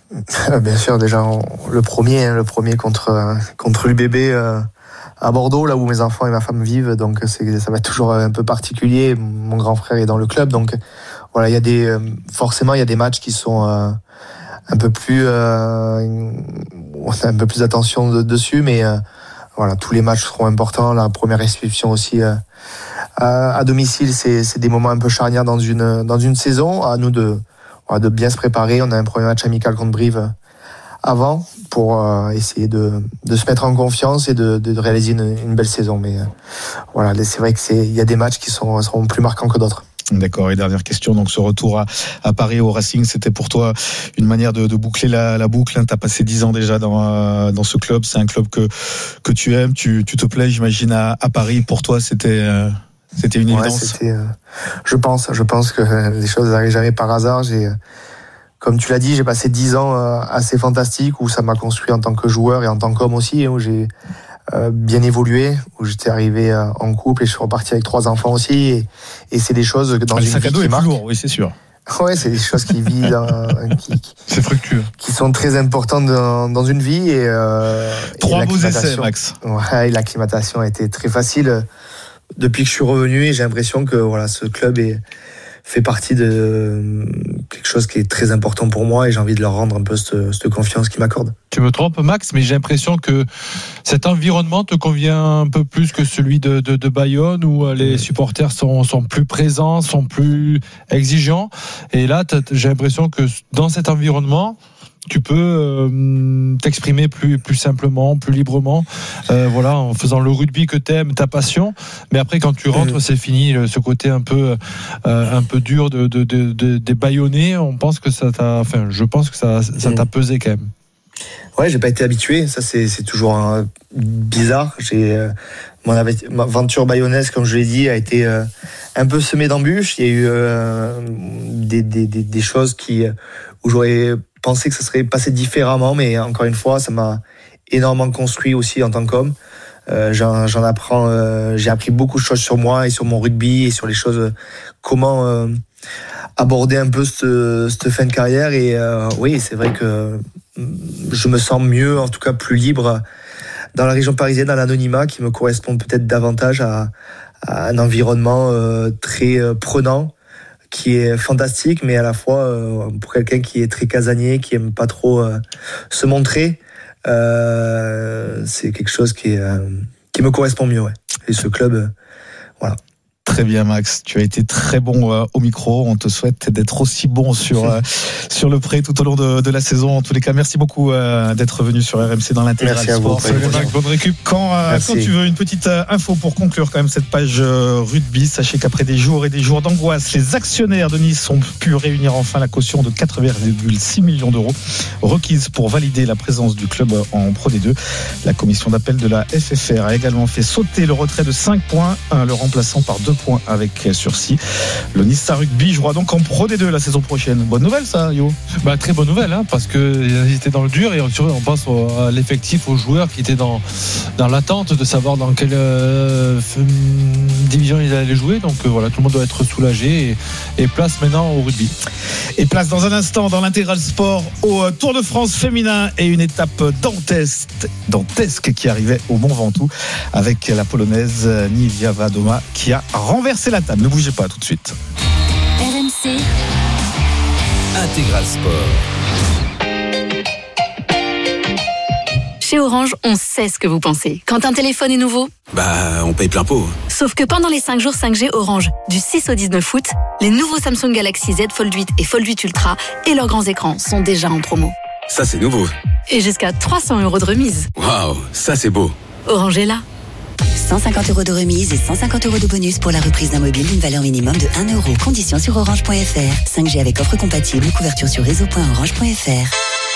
Speaker 13: Bien sûr, déjà le premier, le premier contre, contre l'U B B euh, à Bordeaux, là où mes enfants et ma femme vivent. Donc c'est, ça va être toujours un peu particulier. Mon grand frère est dans le club, donc voilà, il y a des forcément il y a des matchs qui sont euh, un peu plus, euh, on a un peu plus d'attention de, dessus, mais euh, voilà, tous les matchs seront importants. La première réception aussi euh, à, à domicile, c'est, c'est des moments un peu charnières dans une dans une saison. À nous de voilà, de bien se préparer. On a un premier match amical contre Brive avant pour euh, essayer de de se mettre en confiance et de de réaliser une, une belle saison. Mais euh, voilà, c'est vrai que c'est il y a des matchs qui sont seront plus marquants que d'autres.
Speaker 2: D'accord. Et dernière question, donc ce retour à, à Paris au Racing, c'était pour toi une manière de, de boucler la, la boucle. Hein. Tu as passé dix ans déjà dans, dans ce club. C'est un club que, que tu aimes, tu, tu te plais, j'imagine, à, à Paris. Pour toi, c'était, euh, c'était une évidence.
Speaker 13: Ouais, c'était, euh, je pense, je pense que les choses n'arrivent jamais par hasard. J'ai, comme tu l'as dit, j'ai passé dix ans euh, assez fantastiques où ça m'a construit en tant que joueur et en tant qu'homme aussi, où j'ai Euh, bien évolué, où j'étais arrivé euh, en couple et je suis reparti avec trois enfants aussi, et, et c'est des choses dans
Speaker 2: ah,
Speaker 13: une
Speaker 2: le sac
Speaker 13: vie
Speaker 2: à dos
Speaker 13: qui
Speaker 2: est
Speaker 13: marque.
Speaker 2: plus lourd, oui, c'est sûr.
Speaker 13: Ouais, c'est des choses qui vivent dans, qui, qui,
Speaker 2: c'est fructueux,
Speaker 13: qui sont très importantes dans, dans une vie, et euh,
Speaker 2: trois beaux essais, Max.
Speaker 13: Ouais, et l'acclimatation a été très facile depuis que je suis revenu, et j'ai l'impression que voilà, ce club est fait partie de quelque chose qui est très important pour moi, et j'ai envie de leur rendre un peu cette, cette confiance qu'ils m'accordent.
Speaker 3: Tu me trompes, Max, mais j'ai l'impression que cet environnement te convient un peu plus que celui de, de, de Bayonne, où les supporters sont, sont plus présents, sont plus exigeants. Et là, j'ai l'impression que dans cet environnement, tu peux euh, t'exprimer plus plus simplement, plus librement, euh, voilà, en faisant le rugby que t'aimes, ta passion. Mais après, quand tu rentres, c'est fini. Ce côté un peu euh, un peu dur de de de, de des Bayonnais. On pense que ça t'a, enfin, je pense que ça ça t'a pesé quand même.
Speaker 13: Ouais, j'ai pas été habitué. Ça, c'est c'est toujours un, bizarre. J'ai euh, mon ma aventure bayonnaise, comme je l'ai dit, a été euh, un peu semée d'embûches. Il y a eu euh, des, des des des choses qui où j'aurais pensé que ça serait passé différemment, mais encore une fois, ça m'a énormément construit aussi en tant qu'homme. Euh, j'en, j'en apprends, euh, j'ai appris beaucoup de choses sur moi et sur mon rugby et sur les choses, comment euh, aborder un peu cette, cette fin de carrière. Et euh, oui, c'est vrai que je me sens mieux, en tout cas plus libre dans la région parisienne, dans l'anonymat, qui me correspond peut-être davantage à, à un environnement euh, très euh, prenant, qui est fantastique, mais à la fois euh, pour quelqu'un qui est très casanier, qui aime pas trop euh, se montrer, euh, c'est quelque chose qui est, euh, qui me correspond mieux, ouais. Et ce club, euh, voilà.
Speaker 2: Très bien, Max. Tu as été très bon euh, au micro. On te souhaite d'être aussi bon sur euh, sur le pré tout au long de, de la saison. En tous les cas, merci beaucoup euh, d'être venu sur R M C dans l'intégral sport.
Speaker 13: Salut
Speaker 2: Max, bonne récup. Quand, euh, quand tu veux une petite euh, info pour conclure quand même cette page euh, rugby, sachez qu'après des jours et des jours d'angoisse, les actionnaires de Nice ont pu réunir enfin la caution de quatre virgule six millions d'euros requise pour valider la présence du club en Pro D deux. La commission d'appel de la F F R a également fait sauter le retrait de cinq points, hein, le remplaçant par deux points avec sursis. Le Nice Rugby jouera donc en Pro D deux la saison prochaine. Bonne nouvelle ça, Yo.
Speaker 3: Bah, très bonne nouvelle, hein, parce qu'ils étaient dans le dur, et on pense à l'effectif, aux joueurs qui étaient dans, dans l'attente de savoir dans quelle euh, division ils allaient jouer. Donc euh, voilà, tout le monde doit être soulagé, et, et place maintenant au rugby.
Speaker 2: Et place dans un instant dans l'intégral sport au Tour de France féminin, et une étape dantesque, dantesque qui arrivait au Mont Ventoux avec la polonaise Nivia Vadoma qui a renversé la table. Ne bougez pas, tout de suite.
Speaker 5: R M C
Speaker 6: Intégral Sport.
Speaker 11: Chez Orange, on sait ce que vous pensez. Quand un téléphone est nouveau,
Speaker 12: bah, on paye plein pot.
Speaker 11: Sauf que pendant les cinq jours cinq G Orange, du six au dix-neuf août, les nouveaux Samsung Galaxy Z Fold huit et Fold huit Ultra et leurs grands écrans sont déjà en promo.
Speaker 12: Ça, c'est nouveau.
Speaker 11: Et jusqu'à trois cents euros de remise.
Speaker 12: Waouh, ça, c'est beau.
Speaker 11: Orange est là.
Speaker 14: cent cinquante euros de remise et cent cinquante euros de bonus pour la reprise d'un mobile d'une valeur minimum de un euro. Conditions sur orange point f r. cinq G avec offre compatible. Couverture sur réseau point orange point f r.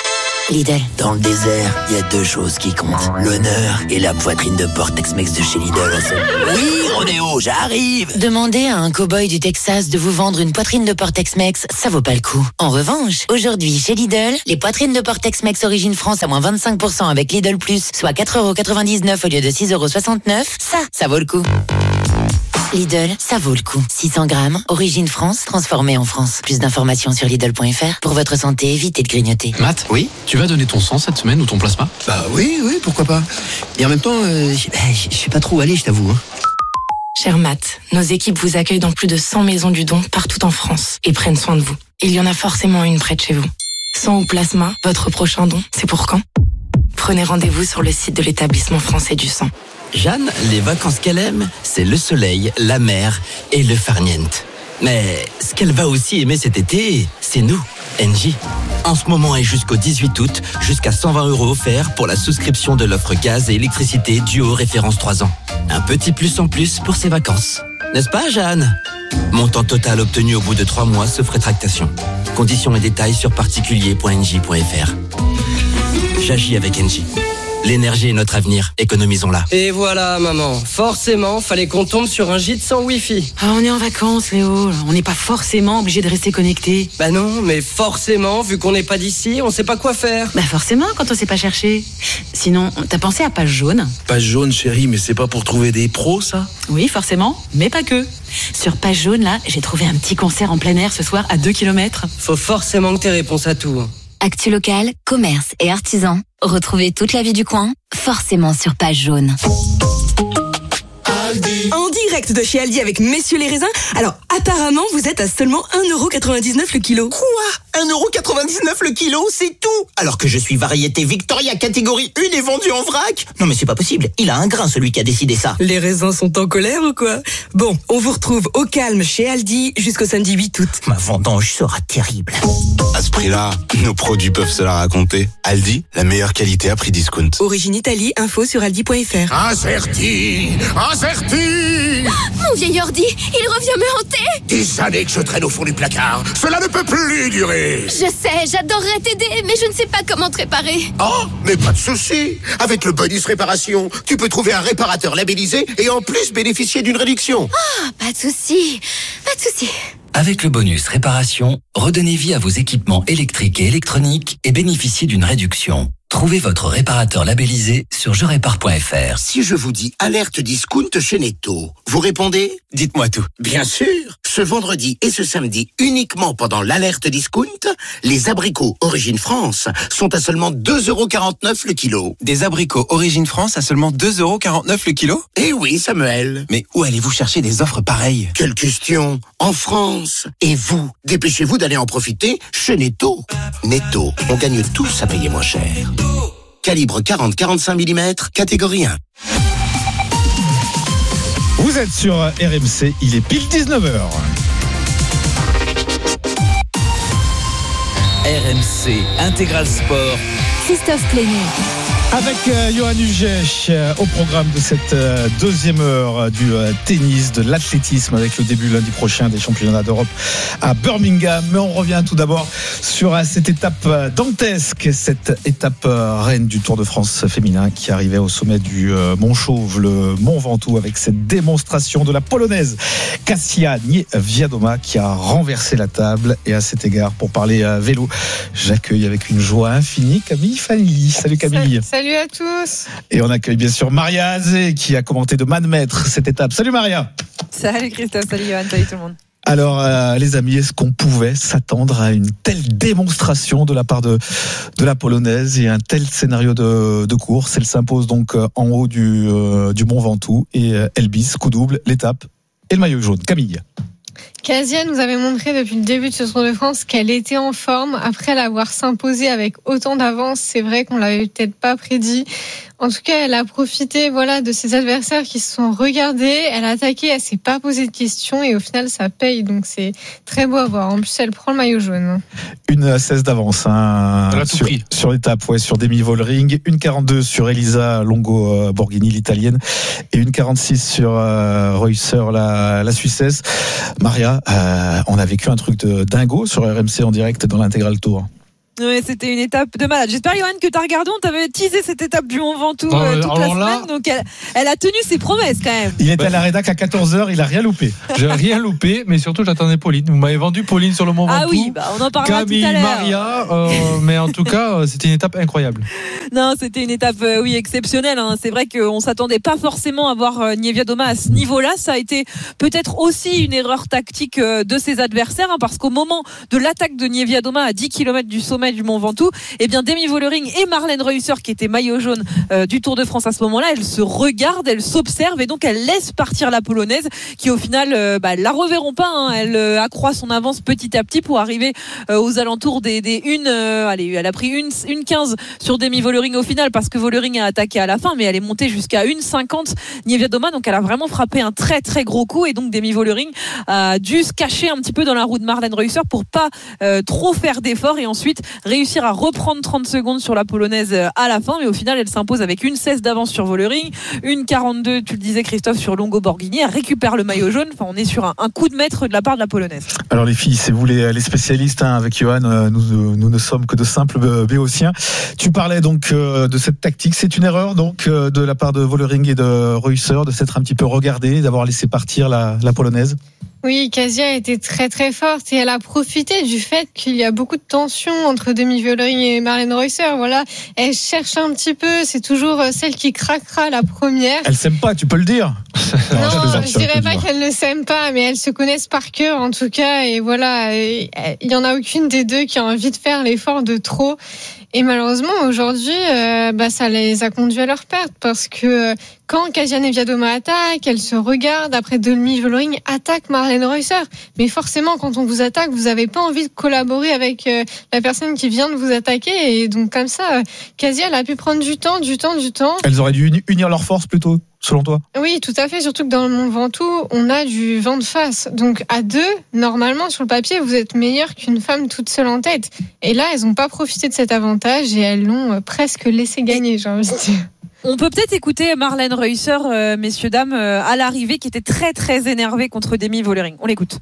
Speaker 15: Lidl. Dans le désert, il y a deux choses qui comptent. L'honneur et la poitrine de porc Tex-Mex de chez Lidl. Oui, Rodéo, j'arrive. Demander à un cow-boy du Texas de vous vendre une poitrine de porc Tex-Mex, ça vaut pas le coup. En revanche, aujourd'hui, chez Lidl, les poitrines de porc Tex-Mex Origine France à moins vingt-cinq pour cent avec Lidl Plus, soit quatre euros quatre-vingt-dix-neuf au lieu de six euros soixante-neuf, ça, ça vaut le coup. Lidl, ça vaut le coup. six cents grammes, Origine France, transformé en France. Plus d'informations sur Lidl point F R. Pour votre santé, évitez de grignoter.
Speaker 16: Matt, oui, tu vas donner ton sang cette semaine ou ton plasma?
Speaker 17: Bah oui, oui, pourquoi pas. Et en même temps, euh, je sais pas trop où aller, je t'avoue. Hein.
Speaker 18: Cher Matt, nos équipes vous accueillent dans plus de cent maisons du don partout en France et prennent soin de vous. Il y en a forcément une près de chez vous. Sang ou plasma, votre prochain don, c'est pour quand? Prenez rendez-vous sur le site de l'établissement français du sang.
Speaker 19: Jeanne, les vacances qu'elle aime, c'est le soleil, la mer et le farniente. Mais ce qu'elle va aussi aimer cet été, c'est nous, Engie. En ce moment et jusqu'au dix-huit août, jusqu'à cent vingt euros offerts pour la souscription de l'offre gaz et électricité Duo référence trois ans. Un petit plus en plus pour ses vacances. N'est-ce pas, Jeanne? Montant total obtenu au bout de trois mois sauf rétractation. Conditions et détails sur particulier point engie point F R. J'agis avec Engie. L'énergie est notre avenir, économisons-la.
Speaker 20: Et voilà, maman. Forcément, fallait qu'on tombe sur un gîte sans Wi-Fi.
Speaker 21: Ah, on est en vacances, Léo. On n'est pas forcément obligé de rester connecté.
Speaker 20: Bah non, mais forcément, vu qu'on n'est pas d'ici, on sait pas quoi faire.
Speaker 21: Bah forcément, quand on sait pas chercher. Sinon, t'as pensé à Page Jaune?
Speaker 17: Page Jaune, chérie, mais c'est pas pour trouver des pros, ça?
Speaker 21: Oui, forcément, mais pas que. Sur Page Jaune, là, j'ai trouvé un petit concert en plein air ce soir à deux kilomètres.
Speaker 20: Faut forcément que t'aies réponse à tout.
Speaker 5: Actu local, commerce et artisans. Retrouvez toute la vie du coin, forcément sur Page Jaune.
Speaker 22: En direct de chez Aldi avec Messieurs les raisins. Alors, apparemment, vous êtes à seulement un euro quatre-vingt-dix-neuf le kilo.
Speaker 23: Quoi? un euro quatre-vingt-dix-neuf le kilo, c'est tout? Alors que je suis variété Victoria catégorie un et vendu en vrac? Non mais c'est pas possible, il a un grain celui qui a décidé ça.
Speaker 22: Les raisins sont en colère ou quoi? Bon, on vous retrouve au calme chez Aldi jusqu'au samedi huit août.
Speaker 23: Ma vendange sera terrible.
Speaker 24: À ce prix-là, nos produits peuvent se la raconter. Aldi, la meilleure qualité à prix discount.
Speaker 22: Origine Italie, info sur aldi point F R.
Speaker 25: Incerti, incerti.
Speaker 26: Mon vieil ordi, il revient me hanter.
Speaker 25: Des années que je traîne au fond du placard. Cela ne peut plus durer.
Speaker 26: Je sais, j'adorerais t'aider, mais je ne sais pas comment te réparer.
Speaker 25: Oh, mais pas de souci. Avec le bonus réparation, tu peux trouver un réparateur labellisé et en plus bénéficier d'une réduction.
Speaker 26: Ah, pas de souci, pas de souci.
Speaker 27: Avec le bonus réparation, redonnez vie à vos équipements électriques et électroniques et bénéficiez d'une réduction. Trouvez votre réparateur labellisé sur je répare point F R.
Speaker 25: Si je vous dis alerte discount chez Netto, vous répondez?
Speaker 23: Dites-moi tout.
Speaker 25: Bien sûr. Ce vendredi et ce samedi, uniquement pendant l'alerte discount, les abricots Origine France sont à seulement deux euros quarante-neuf le kilo.
Speaker 23: Des abricots Origine France à seulement deux euros quarante-neuf le kilo?
Speaker 25: Eh oui, Samuel.
Speaker 23: Mais où allez-vous chercher des offres pareilles?
Speaker 25: Quelle question? En France. Et vous, dépêchez-vous d'aller en profiter chez Netto. Netto, on gagne tous à payer moins cher. Calibre quarante à quarante-cinq millimètres, catégorie un.
Speaker 2: Vous êtes sur R M C, il est pile dix-neuf heures.
Speaker 6: R M C Intégral Sport.
Speaker 5: Christophe Plénier.
Speaker 2: Avec euh, Johan Huget euh, au programme de cette euh, deuxième heure euh, du euh, tennis, de l'athlétisme avec le début lundi prochain des championnats d'Europe à Birmingham. Mais on revient tout d'abord sur euh, cette étape euh, dantesque, cette étape euh, reine du Tour de France féminin qui arrivait au sommet du euh, Mont Chauve, le Mont Ventoux, avec cette démonstration de la polonaise Kasia Niewiadoma qui a renversé la table. Et à cet égard, pour parler euh, vélo, j'accueille avec une joie infinie Camille Fanilly. Salut Camille.
Speaker 28: Salut à tous.
Speaker 2: Et on accueille bien sûr Maria Azé qui a commenté de main de maître cette étape. Salut Maria.
Speaker 28: Salut Christophe, salut Johan, salut tout le monde.
Speaker 2: Alors euh, les amis, est-ce qu'on pouvait s'attendre à une telle démonstration de la part de, de la Polonaise et un tel scénario de, de course? Elle s'impose donc en haut du, euh, du Mont Ventoux et euh, elle bise, coup double, l'étape et le maillot jaune. Camille.
Speaker 28: Kasia nous avait montré depuis le début de ce Tour de France qu'elle était en forme. Après l'avoir s'imposé avec autant d'avance, c'est vrai qu'on l'avait peut-être pas prédit. En tout cas, elle a profité, voilà, de ses adversaires qui se sont regardés. Elle a attaqué, elle s'est pas posé de questions et au final, ça paye. Donc c'est très beau à voir. En plus, elle prend le maillot jaune.
Speaker 2: Une seize d'avance, hein, sur, sur l'étape, ouais, sur Demi Vollering. Une quarante-deux sur Elisa Longo Borghini, l'italienne, et une quarante-six sur euh, Reusser, la, la Suissesse. Maria, euh, on a vécu un truc de dingo sur R M C en direct dans l'intégral Tour.
Speaker 1: Ouais, c'était une étape de malade. J'espère, Johan, que tu as regardé. On t'avait teasé cette étape du Mont Ventoux euh, toute la semaine. Là, donc, elle, elle a tenu ses promesses quand même.
Speaker 2: Il était à la rédac à quatorze heures, il a rien loupé.
Speaker 3: J'ai rien loupé, mais surtout, j'attendais Pauline. Vous m'avez vendu Pauline sur le Mont Ventoux.
Speaker 1: Ah oui, bah, on en parlera
Speaker 3: Camille,
Speaker 1: tout à l'heure.
Speaker 3: Maria, euh, mais en tout cas, c'était une étape incroyable.
Speaker 1: Non, c'était une étape, euh, oui, exceptionnelle. Hein. C'est vrai qu'on s'attendait pas forcément à voir euh, Niewiadoma à ce niveau-là. Ça a été peut-être aussi une erreur tactique euh, de ses adversaires, hein, parce qu'au moment de l'attaque de Niewiadoma à dix kilomètres du sommet du Mont Ventoux, eh bien Demi Vollering et Marlène Reusser, qui était maillot jaune euh, du Tour de France à ce moment-là, elles se regardent, elles s'observent et donc elles laissent partir la Polonaise, qui au final, euh, bah, la reverront pas. Hein. Elle euh, accroît son avance petit à petit pour arriver euh, aux alentours des, des une. Euh, allez, elle a pris une une quinze sur Demi Vollering au final, parce que Vollering a attaqué à la fin, mais elle est montée jusqu'à une cinquante Niewiadoma, donc elle a vraiment frappé un très très gros coup, et donc Demi Vollering a dû se cacher un petit peu dans la roue de Marlène Reusser pour pas euh, trop faire d'efforts et ensuite réussir à reprendre trente secondes sur la Polonaise à la fin. Mais au final, elle s'impose avec une seize d'avance sur Vollering, une quarante-deux, tu le disais Christophe, sur Longo Borghini. Elle récupère le maillot jaune. Enfin, on est sur un, un coup de maître de la part de la Polonaise.
Speaker 2: Alors les filles, c'est vous les, les spécialistes, hein, avec Johan, euh, nous, nous ne sommes que de simples béotiens. Tu parlais donc euh, de cette tactique. C'est une erreur donc euh, de la part de Vollering et de Reusser de s'être un petit peu regardé, d'avoir laissé partir la, la Polonaise.
Speaker 28: Oui, Kasia était très très forte et elle a profité du fait qu'il y a beaucoup de tension entre Demi Vollering et Marlène Reusser. Voilà, elle cherche un petit peu, c'est toujours celle qui craquera la première.
Speaker 2: Elle s'aime pas, tu peux le dire.
Speaker 28: Non, non je, je dirais pas qu'elles ne s'aiment pas, mais elles se connaissent par cœur en tout cas. Et voilà, il y en a aucune des deux qui a envie de faire l'effort de trop. Et malheureusement, aujourd'hui, euh, bah, ça les a conduits à leur perte, parce que quand Kasia Niewiadoma attaque, elle se regarde, après Demi Vollering attaque Marlène Reusser. Mais forcément, quand on vous attaque, vous n'avez pas envie de collaborer avec euh, la personne qui vient de vous attaquer. Et donc, comme ça, euh, Kasia, elle a pu prendre du temps, du temps, du temps.
Speaker 2: Elles auraient dû unir leurs forces plutôt, selon toi?
Speaker 28: Oui, tout à fait. Surtout que dans le Mont Ventoux, on a du vent de face. Donc, à deux, normalement, sur le papier, vous êtes meilleure qu'une femme toute seule en tête. Et là, elles n'ont pas profité de cet avantage et elles l'ont presque laissé gagner, j'ai envie de dire.
Speaker 1: On peut peut-être écouter Marlène Reusser, euh, messieurs, dames, euh, à l'arrivée, qui était très, très énervée contre Demi Vollering. On l'écoute.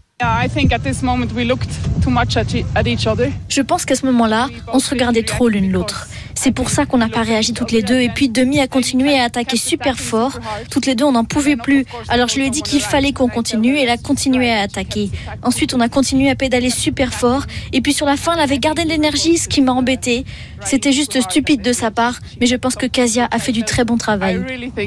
Speaker 4: Je pense qu'à ce moment-là, on se regardait trop l'une l'autre. C'est pour ça qu'on n'a pas réagi toutes les deux. Et puis Demi a continué à attaquer super fort. Toutes les deux, on n'en pouvait plus. Alors je lui ai dit qu'il fallait qu'on continue et elle a continué à attaquer. Ensuite, on a continué à pédaler super fort. Et puis sur la fin, elle avait gardé de l'énergie, ce qui m'a embêtée. C'était juste stupide de sa part. Mais je pense que Kasia a fait du très bon travail.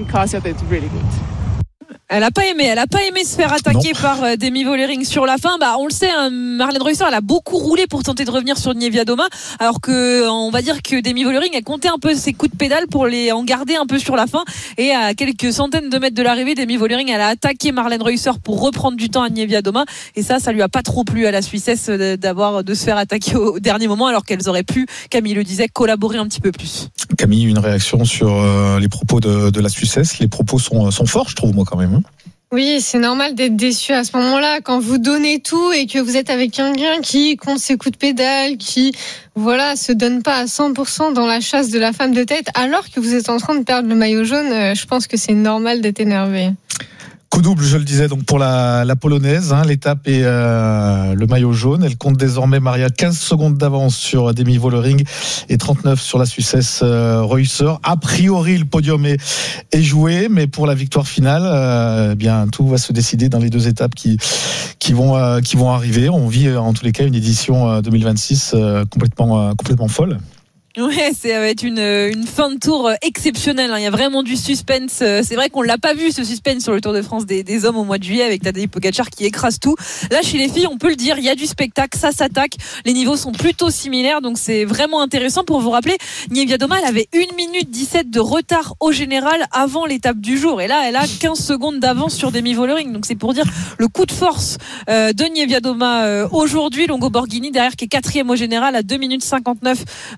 Speaker 1: Elle a pas aimé, elle a pas aimé se faire attaquer non. par euh, Demi Vollering sur la fin. Bah, on le sait, hein, Marlène Reusser, elle a beaucoup roulé pour tenter de revenir sur Niewiadoma, alors que on va dire que Demi Vollering a compté un peu ses coups de pédale pour les en garder un peu sur la fin. Et à quelques centaines de mètres de l'arrivée, Demi Vollering, elle a attaqué Marlène Reusser pour reprendre du temps à Niewiadoma. Et ça, ça lui a pas trop plu à la Suissesse d'avoir de se faire attaquer au dernier moment, alors qu'elles auraient pu, Camille le disait, collaborer un petit peu plus.
Speaker 2: Camille, une réaction sur euh, les propos de, de la Suissesse. Les propos sont, sont forts, je trouve, moi, quand même.
Speaker 28: Oui, c'est normal d'être déçu à ce moment-là, quand vous donnez tout et que vous êtes avec quelqu'un qui compte ses coups de pédale, qui, voilà, se donne pas à cent pour cent dans la chasse de la femme de tête, alors que vous êtes en train de perdre le maillot jaune. Je pense que c'est normal d'être énervé.
Speaker 2: Coup double, je le disais, donc pour la, la Polonaise, hein, l'étape est euh, le maillot jaune. Elle compte désormais, Maria, quinze secondes d'avance sur Demi Vollering et trente-neuf sur la Suissesse euh, Reusser. A priori, le podium est, est joué, mais pour la victoire finale, euh, eh bien tout va se décider dans les deux étapes qui qui vont euh, qui vont arriver. On vit en tous les cas une édition euh, deux mille vingt-six euh, complètement euh, complètement folle.
Speaker 1: Ouais, c'est va être une une fin de tour exceptionnelle. Il y a vraiment du suspense. C'est vrai qu'on l'a pas vu, ce suspense sur le Tour de France des, des hommes au mois de juillet, avec Tadej Pogačar qui écrase tout. Là, chez les filles, on peut le dire, il y a du spectacle, ça s'attaque. Les niveaux sont plutôt similaires, donc c'est vraiment intéressant. Pour vous rappeler, Niewiadoma, elle avait une minute dix-sept de retard au général avant l'étape du jour, et là, elle a quinze secondes d'avance sur Demi Vollering. Donc c'est pour dire le coup de force euh, de Niewiadoma euh, aujourd'hui. Longo Borghini derrière, qui est quatrième au général à deux minutes cinquante-neuf euh, de retard.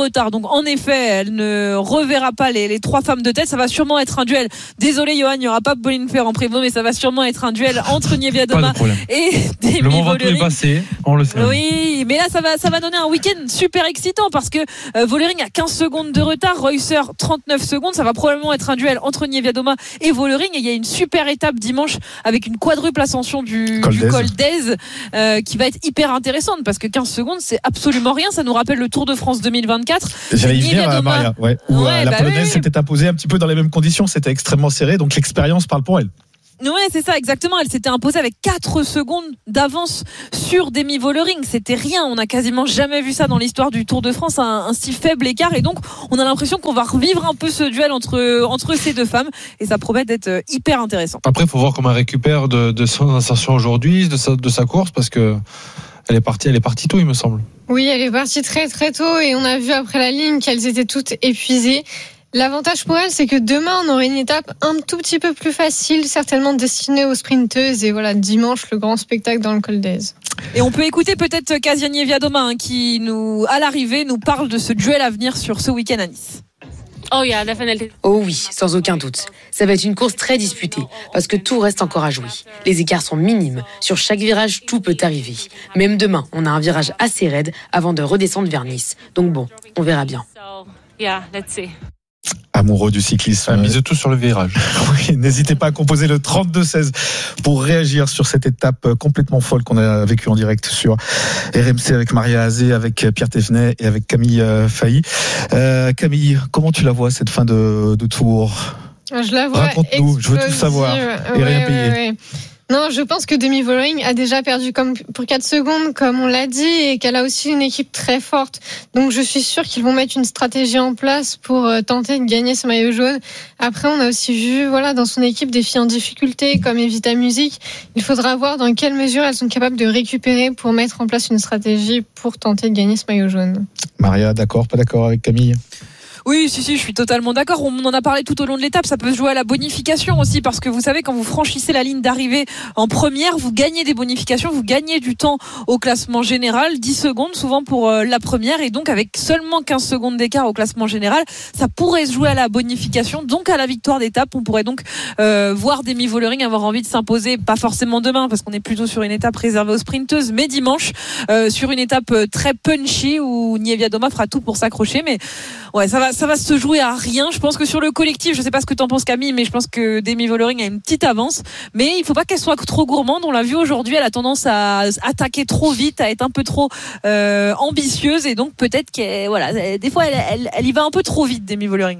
Speaker 1: retard. Donc en effet, elle ne reverra pas les, les trois femmes de tête. Ça va sûrement être un duel. Désolé Johan, il n'y aura pas Pauline Ferrand Prévôt, mais ça va sûrement être un duel entre Niewiadoma et Demi
Speaker 3: Le Mont Ventoux
Speaker 1: Vollering.
Speaker 3: est passé, on le sait.
Speaker 1: Oui, mais là ça va, ça va donner un week-end super excitant parce que euh, Vollering a quinze secondes de retard, Reusser trente-neuf secondes. Ça va probablement être un duel entre Niewiadoma et Vollering. Et il y a une super étape dimanche avec une quadruple ascension du
Speaker 2: Col
Speaker 1: du
Speaker 2: d'Aise.
Speaker 1: col d'Aise euh, qui va être hyper intéressante parce que quinze secondes c'est absolument rien. Ça nous rappelle le Tour de France deux mille vingt-quatre.
Speaker 2: J'allais y venir, euh, Maria, ouais, où
Speaker 1: Ouais,
Speaker 2: euh, la
Speaker 1: bah
Speaker 2: Polonaise
Speaker 1: oui.
Speaker 2: s'était imposée un petit peu dans les mêmes conditions, c'était extrêmement serré, donc l'expérience parle pour elle.
Speaker 1: Ouais, c'est ça, exactement. Elle s'était imposée avec quatre secondes d'avance sur Demi Vollering. C'était rien. On n'a quasiment jamais vu ça dans l'histoire du Tour de France, un, un si faible écart. Et donc, on a l'impression qu'on va revivre un peu ce duel entre, entre ces deux femmes. Et ça promet d'être hyper intéressant.
Speaker 3: Après, il faut voir comment elle récupère de, de son ascension aujourd'hui, de sa, de sa course, parce que elle est partie, elle est partie tôt, il me semble.
Speaker 28: Oui, elle est partie très très tôt et on a vu après la ligne qu'elles étaient toutes épuisées. L'avantage pour elle, c'est que demain, on aura une étape un tout petit peu plus facile, certainement destinée aux sprinteuses. Et voilà, dimanche, le grand spectacle dans le col d'Aise.
Speaker 1: Et on peut écouter peut-être Kasia Niewiadoma hein, qui, nous, à l'arrivée, nous parle de ce duel à venir sur ce week-end à Nice.
Speaker 18: Oh, yeah, definitely. Oh oui, sans aucun doute. Ça va être une course très disputée, parce que tout reste encore à jouer. Les écarts sont minimes. Sur chaque virage, tout peut arriver. Même demain, on a un virage assez raide avant de redescendre vers Nice. Donc bon, on verra bien. So, yeah, let's see.
Speaker 2: Amoureux du cyclisme.
Speaker 3: Elle mise tout sur le virage.
Speaker 2: Oui, n'hésitez pas à composer le trente-deux seize pour réagir sur cette étape complètement folle qu'on a vécue en direct sur R M C avec Maria Azé, avec Pierre Thévenet et avec Camille Failly. Euh, Camille, comment tu la vois cette fin de, de tour ?
Speaker 28: Je la vois.
Speaker 2: Raconte-nous, je veux tout savoir et
Speaker 28: ouais,
Speaker 2: rien
Speaker 28: ouais,
Speaker 2: payer.
Speaker 28: Ouais. Non, je pense que Demi Vollering a déjà perdu comme pour quatre secondes, comme on l'a dit, et qu'elle a aussi une équipe très forte. Donc, je suis sûre qu'ils vont mettre une stratégie en place pour tenter de gagner ce maillot jaune. Après, on a aussi vu, voilà, dans son équipe des filles en difficulté, comme Evita Music. Il faudra voir dans quelle mesure elles sont capables de récupérer pour mettre en place une stratégie pour tenter de gagner ce maillot jaune.
Speaker 2: Maria, d'accord, pas d'accord avec Camille ?
Speaker 1: Oui, si, si, je suis totalement d'accord. On en a parlé tout au long de l'étape. Ça peut se jouer à la bonification aussi parce que vous savez, quand vous franchissez la ligne d'arrivée en première, vous gagnez des bonifications, vous gagnez du temps au classement général, dix secondes souvent pour la première et donc avec seulement quinze secondes d'écart au classement général, ça pourrait se jouer à la bonification, donc à la victoire d'étape. On pourrait donc euh, voir Demi Vollering avoir envie de s'imposer, pas forcément demain parce qu'on est plutôt sur une étape réservée aux sprinteuses, mais dimanche euh, sur une étape très punchy où Niewiadoma fera tout pour s'accrocher. Mais ouais, ça va ça va se jouer à rien. Je pense que sur le collectif, je sais pas ce que t'en penses Camille, mais je pense que Demi Vollering a une petite avance, mais il faut pas qu'elle soit trop gourmande. On l'a vu aujourd'hui, elle a tendance à attaquer trop vite, à être un peu trop euh, ambitieuse et donc peut-être qu'elle, voilà, des fois elle, elle, elle y va un peu trop vite, Demi Vollering.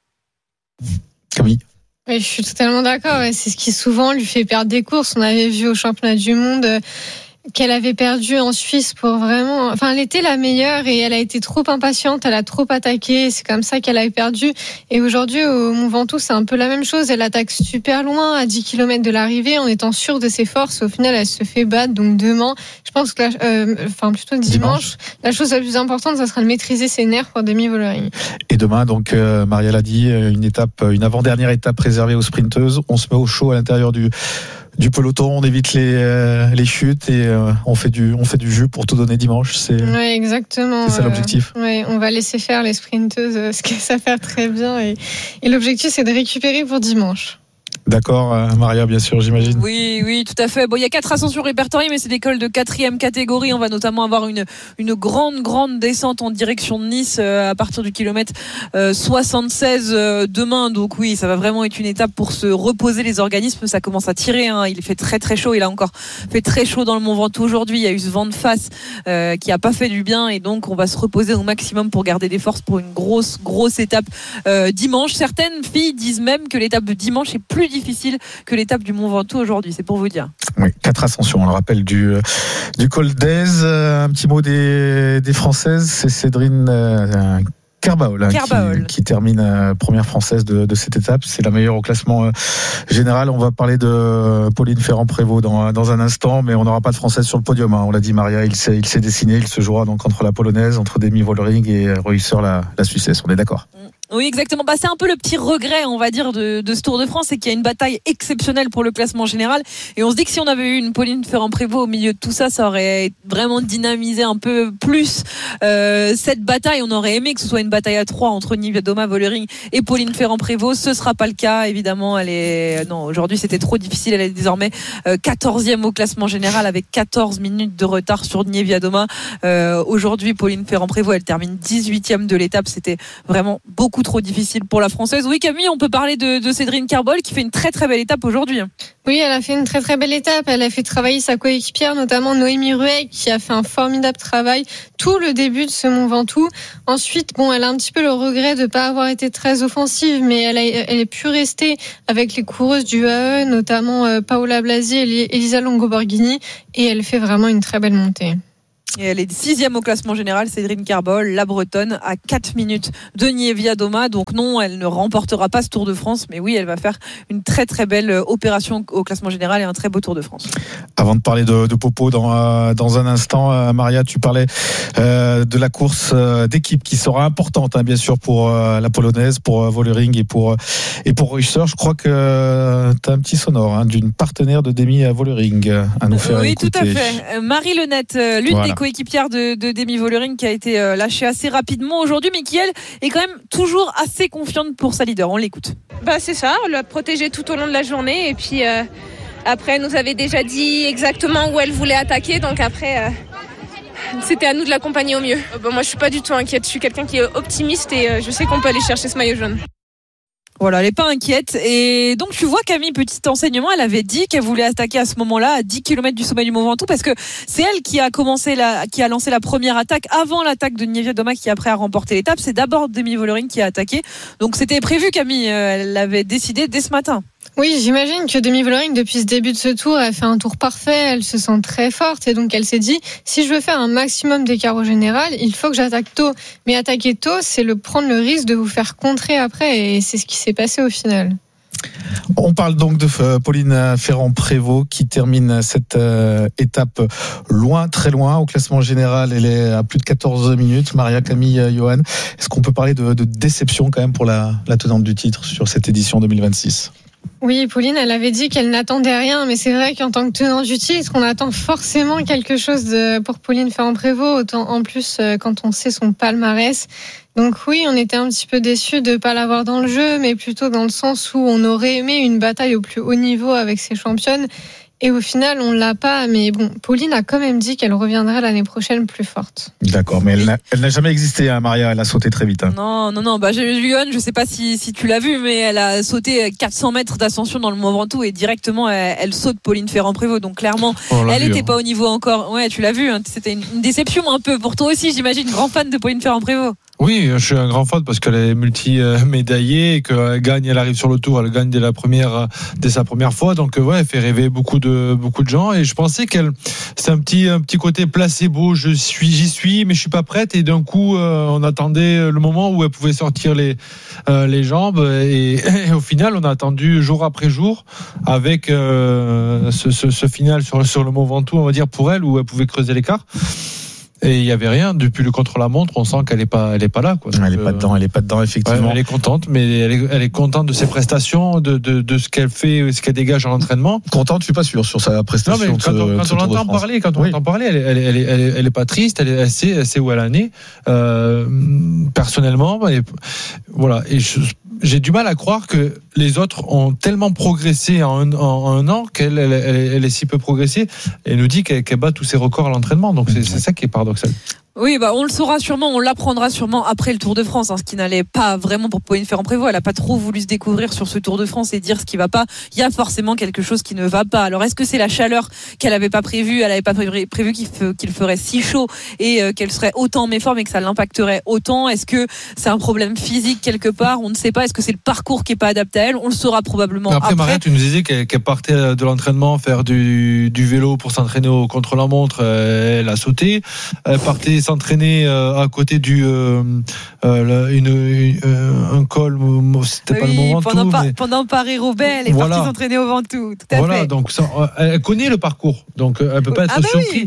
Speaker 2: Camille.
Speaker 28: Oui, je suis totalement d'accord. C'est ce qui souvent lui fait perdre des courses. On avait vu au championnat du monde qu'elle avait perdu en Suisse pour vraiment... Enfin, elle était la meilleure et elle a été trop impatiente, elle a trop attaqué, c'est comme ça qu'elle a perdu. Et aujourd'hui, au Mont Ventoux, c'est un peu la même chose. Elle attaque super loin, à dix kilomètres de l'arrivée, en étant sûre de ses forces. Au final, elle se fait battre. Donc demain, je pense que... La, euh, enfin, plutôt dimanche, dimanche, la chose la plus importante, ça sera de maîtriser ses nerfs pour Demi Vollering.
Speaker 2: Et demain, donc, euh, Maria l'a dit, une étape, une avant-dernière étape réservée aux sprinteuses. On se met au chaud à l'intérieur du... du peloton, on évite les euh, les chutes et euh, on fait du on fait du jus pour tout donner dimanche. C'est
Speaker 28: ouais, exactement.
Speaker 2: C'est ça l'objectif.
Speaker 28: Euh, ouais, on va laisser faire les sprinteuses euh, ce qu'elles savent faire très bien et, et l'objectif c'est de récupérer pour dimanche.
Speaker 2: D'accord, Maria, bien sûr, j'imagine.
Speaker 1: Oui, oui, tout à fait. Bon, il y a quatre ascensions répertoriées, mais c'est des cols de quatrième catégorie. On va notamment avoir une une grande, grande descente en direction de Nice euh, à partir du kilomètre euh, soixante-seize euh, demain. Donc oui, ça va vraiment être une étape pour se reposer les organismes. Ça commence à tirer. Hein. Il fait très, très chaud. Il a encore fait très chaud dans le Mont Ventoux aujourd'hui. Il y a eu ce vent de face euh, qui a pas fait du bien, et donc on va se reposer au maximum pour garder des forces pour une grosse, grosse étape euh, dimanche. Certaines filles disent même que l'étape de dimanche est plus difficile que l'étape du Mont Ventoux aujourd'hui, c'est pour vous dire.
Speaker 2: Oui, quatre ascensions, on le rappelle, du, du col d'Aise. Un petit mot des, des Françaises, c'est Cédrine euh, Kerbaol, hein, qui, qui termine euh, première française de, de cette étape. C'est la meilleure au classement euh, général. On va parler de Pauline Ferrand-Prévôt dans, dans un instant, mais on n'aura pas de française sur le podium. Hein. On l'a dit, Maria, il s'est, il s'est dessiné. Il se jouera donc entre la Polonaise, entre Demi Vollering et Reusser, la, la Suissesse. On est d'accord?
Speaker 1: Oui, exactement. Bah, c'est un peu le petit regret, on va dire, de, de ce Tour de France, c'est qu'il y a une bataille exceptionnelle pour le classement général. Et on se dit que si on avait eu une Pauline Ferrand-Prévot au milieu de tout ça, ça aurait vraiment dynamisé un peu plus euh, cette bataille. On aurait aimé que ce soit une bataille à trois entre Niewiadoma, Vollering et Pauline Ferrand-Prévot. Ce sera pas le cas, évidemment. Elle est non, aujourd'hui c'était trop difficile. Elle est désormais euh, quatorzième au classement général avec quatorze minutes de retard sur Niewiadoma. Euh, aujourd'hui, Pauline Ferrand-Prévot, elle termine dix-huitième de l'étape. C'était vraiment beaucoup trop difficile pour la Française. Oui, Camille, on peut parler de, de Cédrine Carbol qui fait une très très belle étape aujourd'hui.
Speaker 28: Oui, elle a fait une très très belle étape. Elle a fait travailler sa coéquipière, notamment Noémie Rueil, qui a fait un formidable travail tout le début de ce Mont Ventoux. Ensuite, bon, elle a un petit peu le regret de ne pas avoir été très offensive, mais elle a, elle a pu rester avec les coureuses du A E, notamment euh, Paola Blasi et Elisa Longo-Borghini, et elle fait vraiment une très belle montée.
Speaker 1: Et elle est sixième au classement général, Cédrine Carbol, la Bretonne, à quatre minutes de Niewiadoma. Donc non, elle ne remportera pas ce Tour de France, mais oui, elle va faire une très très belle opération au classement général et un très beau Tour de France.
Speaker 2: Avant de parler de, de Popo dans, dans un instant, Maria, tu parlais euh, de la course d'équipe qui sera importante, hein, bien sûr, pour euh, la Polonaise, pour euh, Vollering et pour, et pour Reusser. Je crois que euh, tu as un petit sonore hein, d'une partenaire de Demi Vollering à nous faire
Speaker 1: oui,
Speaker 2: écouter.
Speaker 1: Oui, tout à fait. Marie Lenette, l'une voilà. des coéquipière de, de Demi Vollering qui a été lâchée assez rapidement aujourd'hui, mais qui elle est quand même toujours assez confiante pour sa leader. On l'écoute.
Speaker 7: Bah c'est ça, on l'a protégée tout au long de la journée et puis euh, après elle nous avait déjà dit exactement où elle voulait attaquer, donc après euh, c'était à nous de l'accompagner au mieux. Euh, bah, moi je suis pas du tout inquiète, je suis quelqu'un qui est optimiste et euh, je sais qu'on peut aller chercher ce maillot jaune.
Speaker 1: Voilà, elle n'est pas inquiète. Et donc, tu vois, Camille, petit enseignement, elle avait dit qu'elle voulait attaquer à ce moment-là, à dix kilomètres du sommet du Mont Ventoux, parce que c'est elle qui a commencé la, qui a lancé la première attaque avant l'attaque de Niewiadoma qui après a remporté l'étape. C'est d'abord Demi Vollering qui a attaqué. Donc, c'était prévu, Camille. Elle l'avait décidé dès ce matin.
Speaker 28: Oui, j'imagine que Demi Vollering, depuis ce début de ce tour, elle fait un tour parfait, elle se sent très forte et donc elle s'est dit, si je veux faire un maximum d'écart au général, il faut que j'attaque tôt. Mais attaquer tôt, c'est le prendre le risque de vous faire contrer après et c'est ce qui s'est passé au final.
Speaker 2: On parle donc de Pauline Ferrand-Prévot qui termine cette euh, étape loin, très loin au classement général. Elle est à plus de quatorze minutes. Maria, Camille, Johan, est-ce qu'on peut parler de, de déception quand même pour la, la tenante du titre sur cette édition deux mille vingt-six ?
Speaker 28: Oui, Pauline, elle avait dit qu'elle n'attendait rien, mais c'est vrai qu'en tant que tenante du titre, on attend forcément quelque chose de, pour Pauline Ferrand-Prévot, autant en plus quand on sait son palmarès. Donc oui, on était un petit peu déçus de ne pas l'avoir dans le jeu, mais plutôt dans le sens où on aurait aimé une bataille au plus haut niveau avec ses championnes. Et au final, on ne l'a pas. Mais bon, Pauline a quand même dit qu'elle reviendra l'année prochaine plus forte.
Speaker 2: D'accord, mais elle n'a, elle n'a jamais existé, hein, Maria. Elle a sauté très vite. Hein.
Speaker 1: Non, non, non. Bah, Lyon, je ne sais pas si, si tu l'as vu, mais elle a sauté quatre cents mètres d'ascension dans le Mont Ventoux et directement, elle, elle saute Pauline Ferrand-Prévot. Donc clairement, oh, elle n'était hein. pas au niveau encore. Ouais, tu l'as vu. Hein. C'était une, une déception un peu pour toi aussi, j'imagine, grand fan de Pauline Ferrand-Prévot.
Speaker 3: Oui, je suis un grand fan parce qu'elle est multi-médaillée et qu'elle gagne, elle arrive sur le tour, elle gagne dès la première, dès sa première fois. Donc ouais, elle fait rêver beaucoup de beaucoup de gens. Et je pensais qu'elle, c'est un petit un petit côté placebo. Je suis, j'y suis, mais je suis pas prête. Et d'un coup, euh, on attendait le moment où elle pouvait sortir les euh, les jambes. Et, et au final, on a attendu jour après jour avec euh, ce, ce, ce final sur sur le Mont Ventoux, on va dire pour elle, où elle pouvait creuser l'écart. Et il y avait rien depuis le contre-la-montre. On sent qu'elle est pas, elle est pas là, quoi.
Speaker 2: Donc, elle est pas dedans, elle est pas dedans effectivement.
Speaker 3: Ouais, elle est contente, mais elle est, elle est contente de ses prestations, de, de, de ce qu'elle fait, ce qu'elle dégage en entraînement.
Speaker 2: Contente, je suis pas sûr sur sa prestation.
Speaker 3: Non, mais quand
Speaker 2: de ce,
Speaker 3: on, quand on l'entend parler, quand on oui. entend parler, elle, elle, elle, elle, elle est pas triste, elle, elle sait, elle sait où elle en est. Euh, personnellement, et, voilà. Et je, j'ai du mal à croire que les autres ont tellement progressé en un, en un an qu'elle elle, elle, elle est si peu progressée. Elle nous dit qu'elle, qu'elle bat tous ses records à l'entraînement. Donc c'est, c'est ça qui est paradoxal.
Speaker 1: Oui, bah on le saura sûrement, on l'apprendra sûrement après le Tour de France, hein, ce qui n'allait pas vraiment pour Pauline Ferrand-Prévot. Elle a pas trop voulu se découvrir sur ce Tour de France et dire ce qui va pas. Il y a forcément quelque chose qui ne va pas. Alors est-ce que c'est la chaleur qu'elle avait pas prévue? Elle avait pas prévu, prévu qu'il, fe, qu'il ferait si chaud et euh, qu'elle serait autant en méforme et que ça l'impacterait autant. Est-ce que c'est un problème physique quelque part? On ne sait pas. Est-ce que c'est le parcours qui est pas adapté à elle? On le saura probablement après.
Speaker 3: Après, Maria, tu nous disais qu'elle, qu'elle partait de l'entraînement faire du, du vélo pour s'entraîner au contre-la-montre. Elle a sauté. Elle partait s'entraîner euh, à côté du euh, euh, une, une, euh, un col, c'était oui, pas le moment
Speaker 1: pendant,
Speaker 3: tout,
Speaker 1: par,
Speaker 3: mais...
Speaker 1: pendant Paris-Roubaix, elle est
Speaker 3: voilà.
Speaker 1: partie s'entraîner au Ventoux, tout à
Speaker 3: voilà,
Speaker 1: fait.
Speaker 3: Donc ça, elle connaît le parcours, donc elle peut pas être ah bah surprise.
Speaker 1: Oui.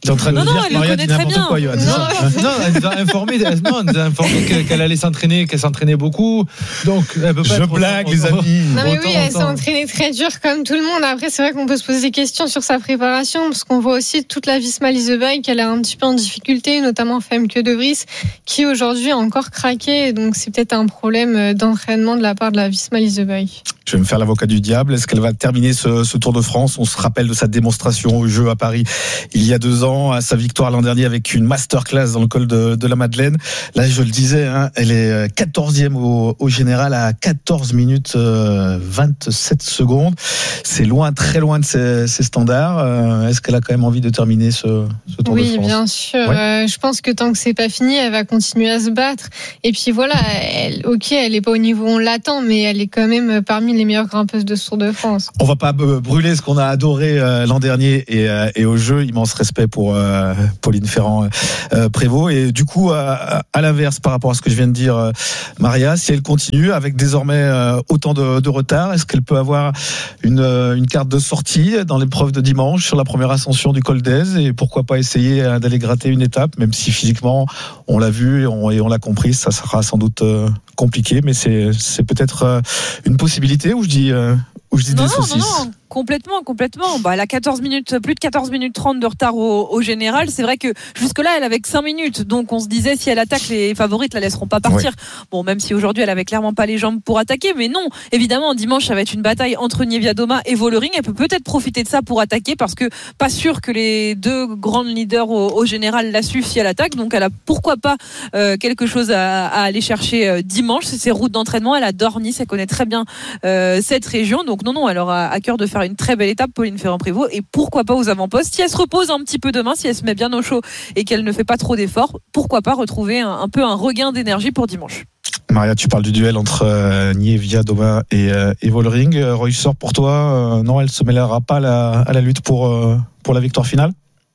Speaker 2: Tu es en train de
Speaker 1: non,
Speaker 2: dire
Speaker 1: non,
Speaker 2: que Maria dit n'importe quoi, Johan.
Speaker 3: Non, non, elle nous a informé, non, elle nous a informé qu'elle allait s'entraîner, qu'elle s'entraînait beaucoup. Donc, elle peut pas
Speaker 2: je blague, les amis.
Speaker 28: Non, mais oui, elle s'est entraînée très dur comme tout le monde. Après, c'est vrai qu'on peut se poser des questions sur sa préparation, parce qu'on voit aussi toute la Visma Leasebike qu'elle est un petit peu en difficulté, notamment Femke de Vries, qui aujourd'hui a encore craqué. Donc, c'est peut-être un problème d'entraînement de la part de la Visma Leasebike.
Speaker 2: Je vais me faire l'avocat du diable. Est-ce qu'elle va terminer ce, ce Tour de France? On se rappelle de sa démonstration au jeu à Paris il y a deux ans, à sa victoire l'an dernier avec une masterclass dans le col de, de la Madeleine. Là, je le disais, hein, elle est quatorzième au, au général à quatorze minutes vingt-sept secondes. C'est loin, très loin de ses, ses standards. Euh, est-ce qu'elle a quand même envie de terminer ce, ce Tour
Speaker 28: oui,
Speaker 2: de France?
Speaker 28: Oui, bien sûr.
Speaker 2: Ouais.
Speaker 28: Euh, je pense que tant que c'est pas fini, elle va continuer à se battre. Et puis voilà, elle, ok, elle est pas au niveau où on l'attend, mais elle est quand même parmi les meilleures grimpeuses de ce Tour de France.
Speaker 2: On va pas brûler ce qu'on a adoré euh, l'an dernier et, euh, et au jeu. Immense respect pour euh, Pauline Ferrand-Prévot. Et du coup, à, à l'inverse, par rapport à ce que je viens de dire, euh, Maria, si elle continue avec désormais euh, autant de, de retard, est-ce qu'elle peut avoir une, euh, une carte de sortie dans l'épreuve de dimanche sur la première ascension du col d'Aise, et pourquoi pas essayer euh, d'aller gratter une étape, même si physiquement, on l'a vu et on, et on l'a compris, ça sera sans doute euh, compliqué, mais c'est, c'est peut-être euh, une possibilité, où je dis, euh, où je dis
Speaker 1: non,
Speaker 2: des
Speaker 1: non,
Speaker 2: saucisses.
Speaker 1: Non, non. Complètement, complètement. Bah, elle a quatorze minutes, plus de quatorze minutes trente de retard au, au général. C'est vrai que jusque-là, elle avait que cinq minutes. Donc, on se disait, si elle attaque, les favorites la laisseront pas partir. Oui. Bon, même si aujourd'hui, elle avait clairement pas les jambes pour attaquer. Mais non, évidemment, dimanche, ça va être une bataille entre Niewiadoma et Vollering. Elle peut peut-être profiter de ça pour attaquer, parce que pas sûr que les deux grandes leaders au, au général la suivent si elle attaque. Donc, elle a pourquoi pas euh, quelque chose à, à aller chercher euh, dimanche. C'est ses routes d'entraînement. Elle adore Nice. Elle connaît très bien euh, cette région. Donc, non, non, elle aura à cœur de faire une très belle étape, Pauline Ferrand-Prévot, et pourquoi pas aux avant-postes. Si elle se repose un petit peu demain, si elle se met bien au chaud et qu'elle ne fait pas trop d'efforts, pourquoi pas retrouver un, un peu un regain d'énergie pour dimanche.
Speaker 2: Maria, tu parles du duel entre euh, Niewiadoma et, euh, et Vollering. Euh, Reusser, pour toi, euh, non, elle se mêlera pas à la, à la lutte pour, euh, pour la victoire finale?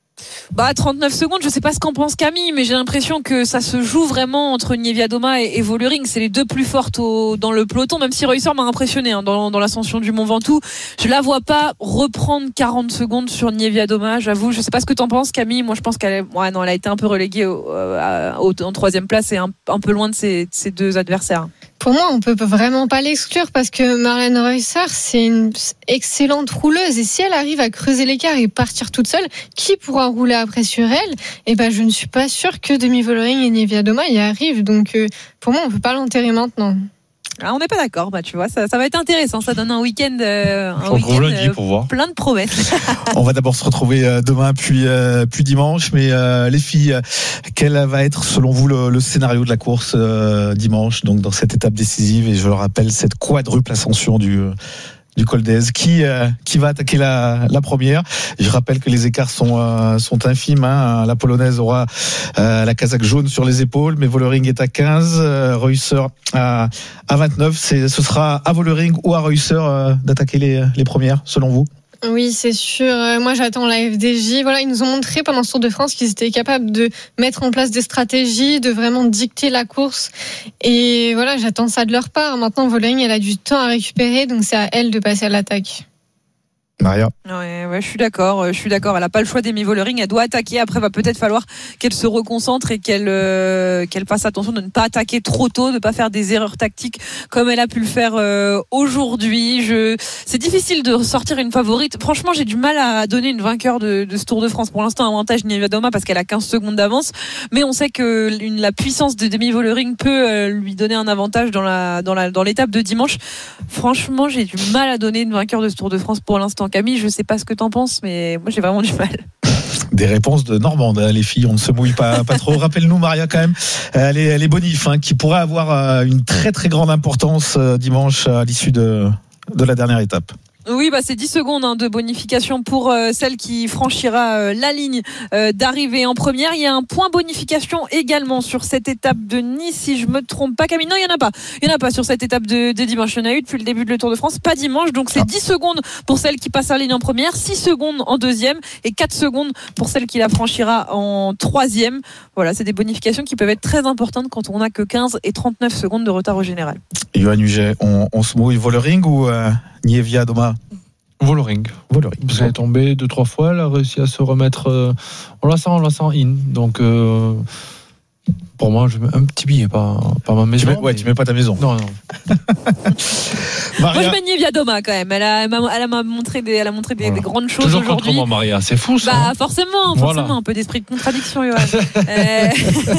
Speaker 1: Bah, trente-neuf secondes, je sais pas ce qu'en pense Camille, mais j'ai l'impression que ça se joue vraiment entre Niewiadoma et, et Vollering. C'est les deux plus fortes au, dans le peloton, même si Reusser m'a impressionné hein, dans, dans l'ascension du Mont Ventoux. Je la vois pas reprendre quarante secondes sur Niewiadoma, j'avoue. Je sais pas ce que t'en penses, Camille. Moi, je pense qu'elle, ouais, non, elle a été un peu reléguée au, euh, au, en troisième place et un, un peu loin de ses, de ses deux adversaires.
Speaker 28: Pour moi, on peut vraiment pas l'exclure, parce que Marlène Reusser, c'est une excellente rouleuse, et si elle arrive à creuser l'écart et partir toute seule, qui pourra rouler après sur elle? Et ben, je ne suis pas sûre que Demi Vollering et Niewiadoma y arrivent. Donc, euh, pour moi, on peut pas l'enterrer maintenant.
Speaker 1: Ah, on n'est pas d'accord, bah tu vois, ça, ça va être intéressant. Ça donne un week-end, euh, un
Speaker 3: week-end
Speaker 1: euh,
Speaker 3: pour voir.
Speaker 1: Plein de promesses.
Speaker 2: On va d'abord se retrouver demain, puis euh, puis dimanche. Mais euh, les filles, quel va être selon vous le, le scénario de la course euh, dimanche, donc dans cette étape décisive, et je le rappelle, cette quadruple ascension du euh, du col d'Aise, qui euh, qui va attaquer la la première? Je rappelle que les écarts sont euh, sont infimes, hein. La Polonaise aura euh, la casaque jaune sur les épaules, mais Vollering est à quinze, euh, Reusser à à vingt-neuf. C'est ce sera à Vollering ou à Reusser euh, d'attaquer les les premières, selon vous?
Speaker 28: Oui, c'est sûr. Moi, j'attends la F D J. Voilà, ils nous ont montré pendant ce Tour de France qu'ils étaient capables de mettre en place des stratégies, de vraiment dicter la course. Et voilà, j'attends ça de leur part. Maintenant, Vollering, elle a du temps à récupérer, donc c'est à elle de passer à l'attaque.
Speaker 2: Maria.
Speaker 1: Ouais, ouais, je suis d'accord. Je suis d'accord. Elle n'a pas le choix d'Amy Vollering. Elle doit attaquer. Après, va peut-être falloir qu'elle se reconcentre et qu'elle euh, qu'elle fasse attention de ne pas attaquer trop tôt, de ne pas faire des erreurs tactiques comme elle a pu le faire euh, aujourd'hui. Je, c'est difficile de sortir une favorite. Franchement, j'ai du mal à donner une vainqueur de, de ce Tour de France. Pour l'instant, avantage Niewiadoma parce qu'elle a quinze secondes d'avance. Mais on sait que une, la puissance de Demi Vollering peut euh, lui donner un avantage dans la dans la dans l'étape de dimanche. Franchement, j'ai du mal à donner une vainqueur de ce Tour de France pour l'instant. Camille, je sais pas ce que t'en penses, mais moi j'ai vraiment du mal.
Speaker 2: Des réponses de Normande, hein, les filles, on ne se mouille pas, pas trop. Rappelle-nous, Maria, quand même, elle est, elle est bonif, hein, qui pourrait avoir une très très grande importance dimanche à l'issue de, de la dernière étape.
Speaker 1: Oui, bah c'est dix secondes hein, de bonification pour euh, celle qui franchira euh, la ligne euh, d'arrivée en première. Il y a un point bonification également sur cette étape de Nice, si je me trompe pas, Camille. Non, il y en a pas. Il y en a pas sur cette étape de, de dimanche. Il y en a eu depuis le début de le Tour de France, pas dimanche. Donc c'est ah. dix secondes pour celle qui passe la ligne en première, six secondes en deuxième et quatre secondes pour celle qui la franchira en troisième. Voilà, c'est des bonifications qui peuvent être très importantes quand on n'a que quinze et trente-neuf secondes de retard au général.
Speaker 2: Johan Huget, on, on se mouille Vollering ou euh, Niewiadoma?
Speaker 3: Vollering.
Speaker 2: Vollering.
Speaker 3: Parce qu'elle est tombée deux, trois fois, elle a réussi à se remettre. Euh, on la sent, on la sent in. Donc, euh, pour moi, je mets un petit billet, pas, pas ma maison.
Speaker 2: Tu mets, ouais, mais... tu mets pas ta maison.
Speaker 3: Non, non.
Speaker 1: Maria... Moi, je mets Nievia Doma quand même. Elle a, elle a, elle a montré des, elle a montré des, voilà. des grandes choses
Speaker 3: Toujours
Speaker 1: aujourd'hui.
Speaker 3: Toujours contre moi, Maria. C'est fou, ça.
Speaker 1: Bah,
Speaker 3: hein.
Speaker 1: forcément, forcément. Voilà. Un peu d'esprit de contradiction, Johan. euh...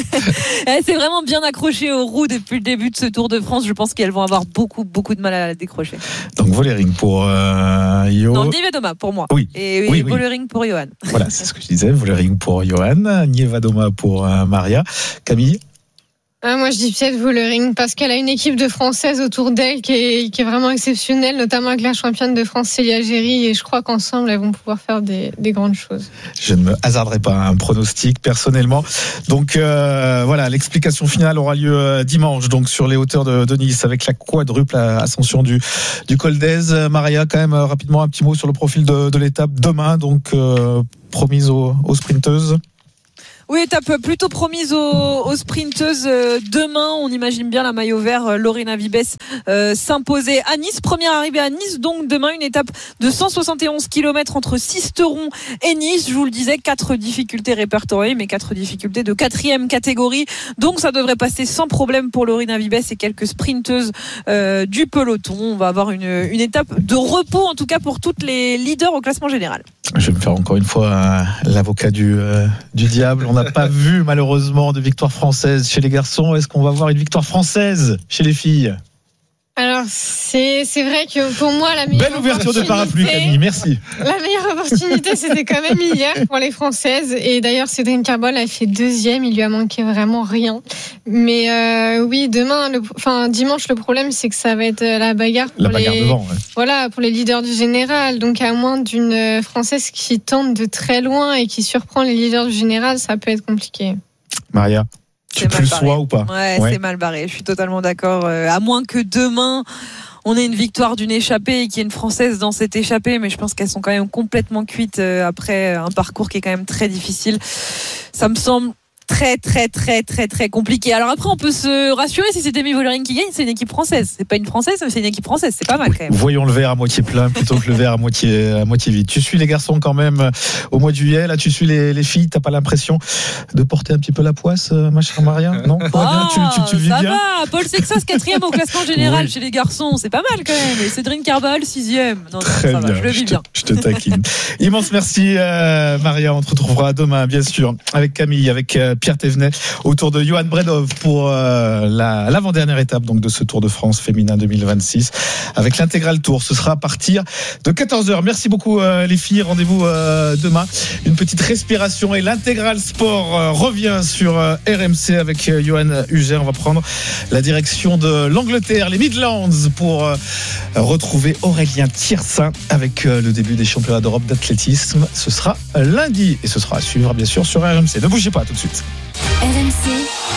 Speaker 1: Elle s'est vraiment bien accrochée aux roues depuis le début de ce Tour de France. Je pense qu'elles vont avoir beaucoup, beaucoup de mal à la décrocher.
Speaker 2: Donc, Vollering pour euh, Yo.
Speaker 1: Non, Nievia Doma pour moi.
Speaker 2: Oui.
Speaker 1: Et,
Speaker 2: oui,
Speaker 1: et
Speaker 2: oui.
Speaker 1: Vollering pour Johan.
Speaker 2: Voilà, c'est ce que je disais. Vollering pour Johan. Nievia Doma pour euh, Maria. Camille?
Speaker 28: Ah, moi, je dis peut-être Vollering parce qu'elle a une équipe de Françaises autour d'elle qui est, qui est vraiment exceptionnelle, notamment avec la championne de France Célia Géry, et je crois qu'ensemble, elles vont pouvoir faire des, des grandes choses.
Speaker 2: Je ne me hasarderai pas un pronostic personnellement. Donc euh, voilà, l'explication finale aura lieu dimanche, donc sur les hauteurs de, de Nice, avec la quadruple ascension du, du Col d'Èze. Maria, quand même rapidement un petit mot sur le profil de, de l'étape demain, donc euh, promise aux, aux sprinteuses.
Speaker 1: Oui, étape plutôt promise aux, aux sprinteuses. Demain, on imagine bien la maillot vert Lorena Vibes euh, s'imposer à Nice. Première arrivée à Nice, donc demain une étape de cent soixante et onze kilomètres entre Sisteron et Nice. Je vous le disais, quatre difficultés répertoriées, mais quatre difficultés de quatrième catégorie. Donc ça devrait passer sans problème pour Lorena Vibes et quelques sprinteuses euh, du peloton. On va avoir une, une étape de repos, en tout cas pour toutes les leaders au classement général.
Speaker 2: Je vais me faire encore une fois euh, l'avocat du, euh, du diable. On n'a pas vu malheureusement de victoire française chez les garçons. Est-ce qu'on va voir une victoire française chez les filles ?
Speaker 28: Alors, c'est, c'est vrai que pour moi, la meilleure
Speaker 2: Belle ouverture de parapluie, Camille, merci.
Speaker 28: La meilleure opportunité, c'était quand même hier pour les Françaises. Et d'ailleurs, Cédrine Carbol a fait deuxième. Il lui a manqué vraiment rien. Mais euh, oui, demain, le, enfin dimanche, le problème, c'est que ça va être la bagarre pour
Speaker 2: la bagarre
Speaker 28: les,
Speaker 2: devant, ouais.
Speaker 28: Voilà, pour les leaders du général. Donc, à moins d'une Française qui tente de très loin et qui surprend les leaders du général, ça peut être compliqué.
Speaker 2: Maria, tu plus sois ou pas ?
Speaker 1: Ouais, ouais, c'est mal barré. Je suis totalement d'accord. Euh, à moins que demain, on ait une victoire d'une échappée et qu'il y ait une Française dans cette échappée, mais je pense qu'elles sont quand même complètement cuites euh, après un parcours qui est quand même très difficile. Ça me semble très très très très très compliqué. Alors après on peut se rassurer, si c'est Demi Vollering qui gagne, c'est une équipe française. C'est pas une française, mais c'est une équipe française. C'est pas mal quand même.
Speaker 2: Voyons le verre à moitié plein plutôt que le verre à moitié à moitié vide. Tu suis les garçons quand même au mois de juillet. Là tu suis les, les filles. T'as pas l'impression de porter un petit peu la poisse, ma chère Maria ? Non.
Speaker 1: Ah,
Speaker 2: tu, tu, tu le vis
Speaker 1: ça
Speaker 2: bien.
Speaker 1: va. Paul Sexas quatrième au classement général oui. Chez les garçons. C'est pas mal quand même. Et Cédrine Carbol sixième. Non,
Speaker 2: très
Speaker 1: ça
Speaker 2: bien.
Speaker 1: Va, je le vis
Speaker 2: je te,
Speaker 1: bien.
Speaker 2: Je te taquine. Immense merci euh, Maria. On te retrouvera demain bien sûr avec Camille, avec euh, Pierre Thévenet, autour de Johan Bredov pour euh, la, l'avant-dernière étape donc, de ce Tour de France féminin deux mille vingt-six avec l'intégral Tour. Ce sera à partir de quatorze heures. Merci beaucoup euh, les filles. Rendez-vous euh, demain. Une petite respiration et l'intégral sport euh, revient sur euh, R M C avec euh, Johan Huger. On va prendre la direction de l'Angleterre, les Midlands, pour euh, retrouver Aurélien Tiersin avec euh, le début des championnats d'Europe d'athlétisme. Ce sera lundi et ce sera à suivre bien sûr sur R M C. Ne bougez pas tout de suite.
Speaker 5: R M C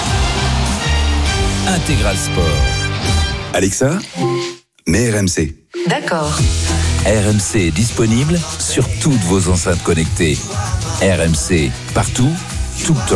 Speaker 6: Intégral Sport.
Speaker 24: Alexa, mets R M C.
Speaker 5: D'accord.
Speaker 6: R M C est disponible sur toutes vos enceintes connectées. R M C partout, tout le temps.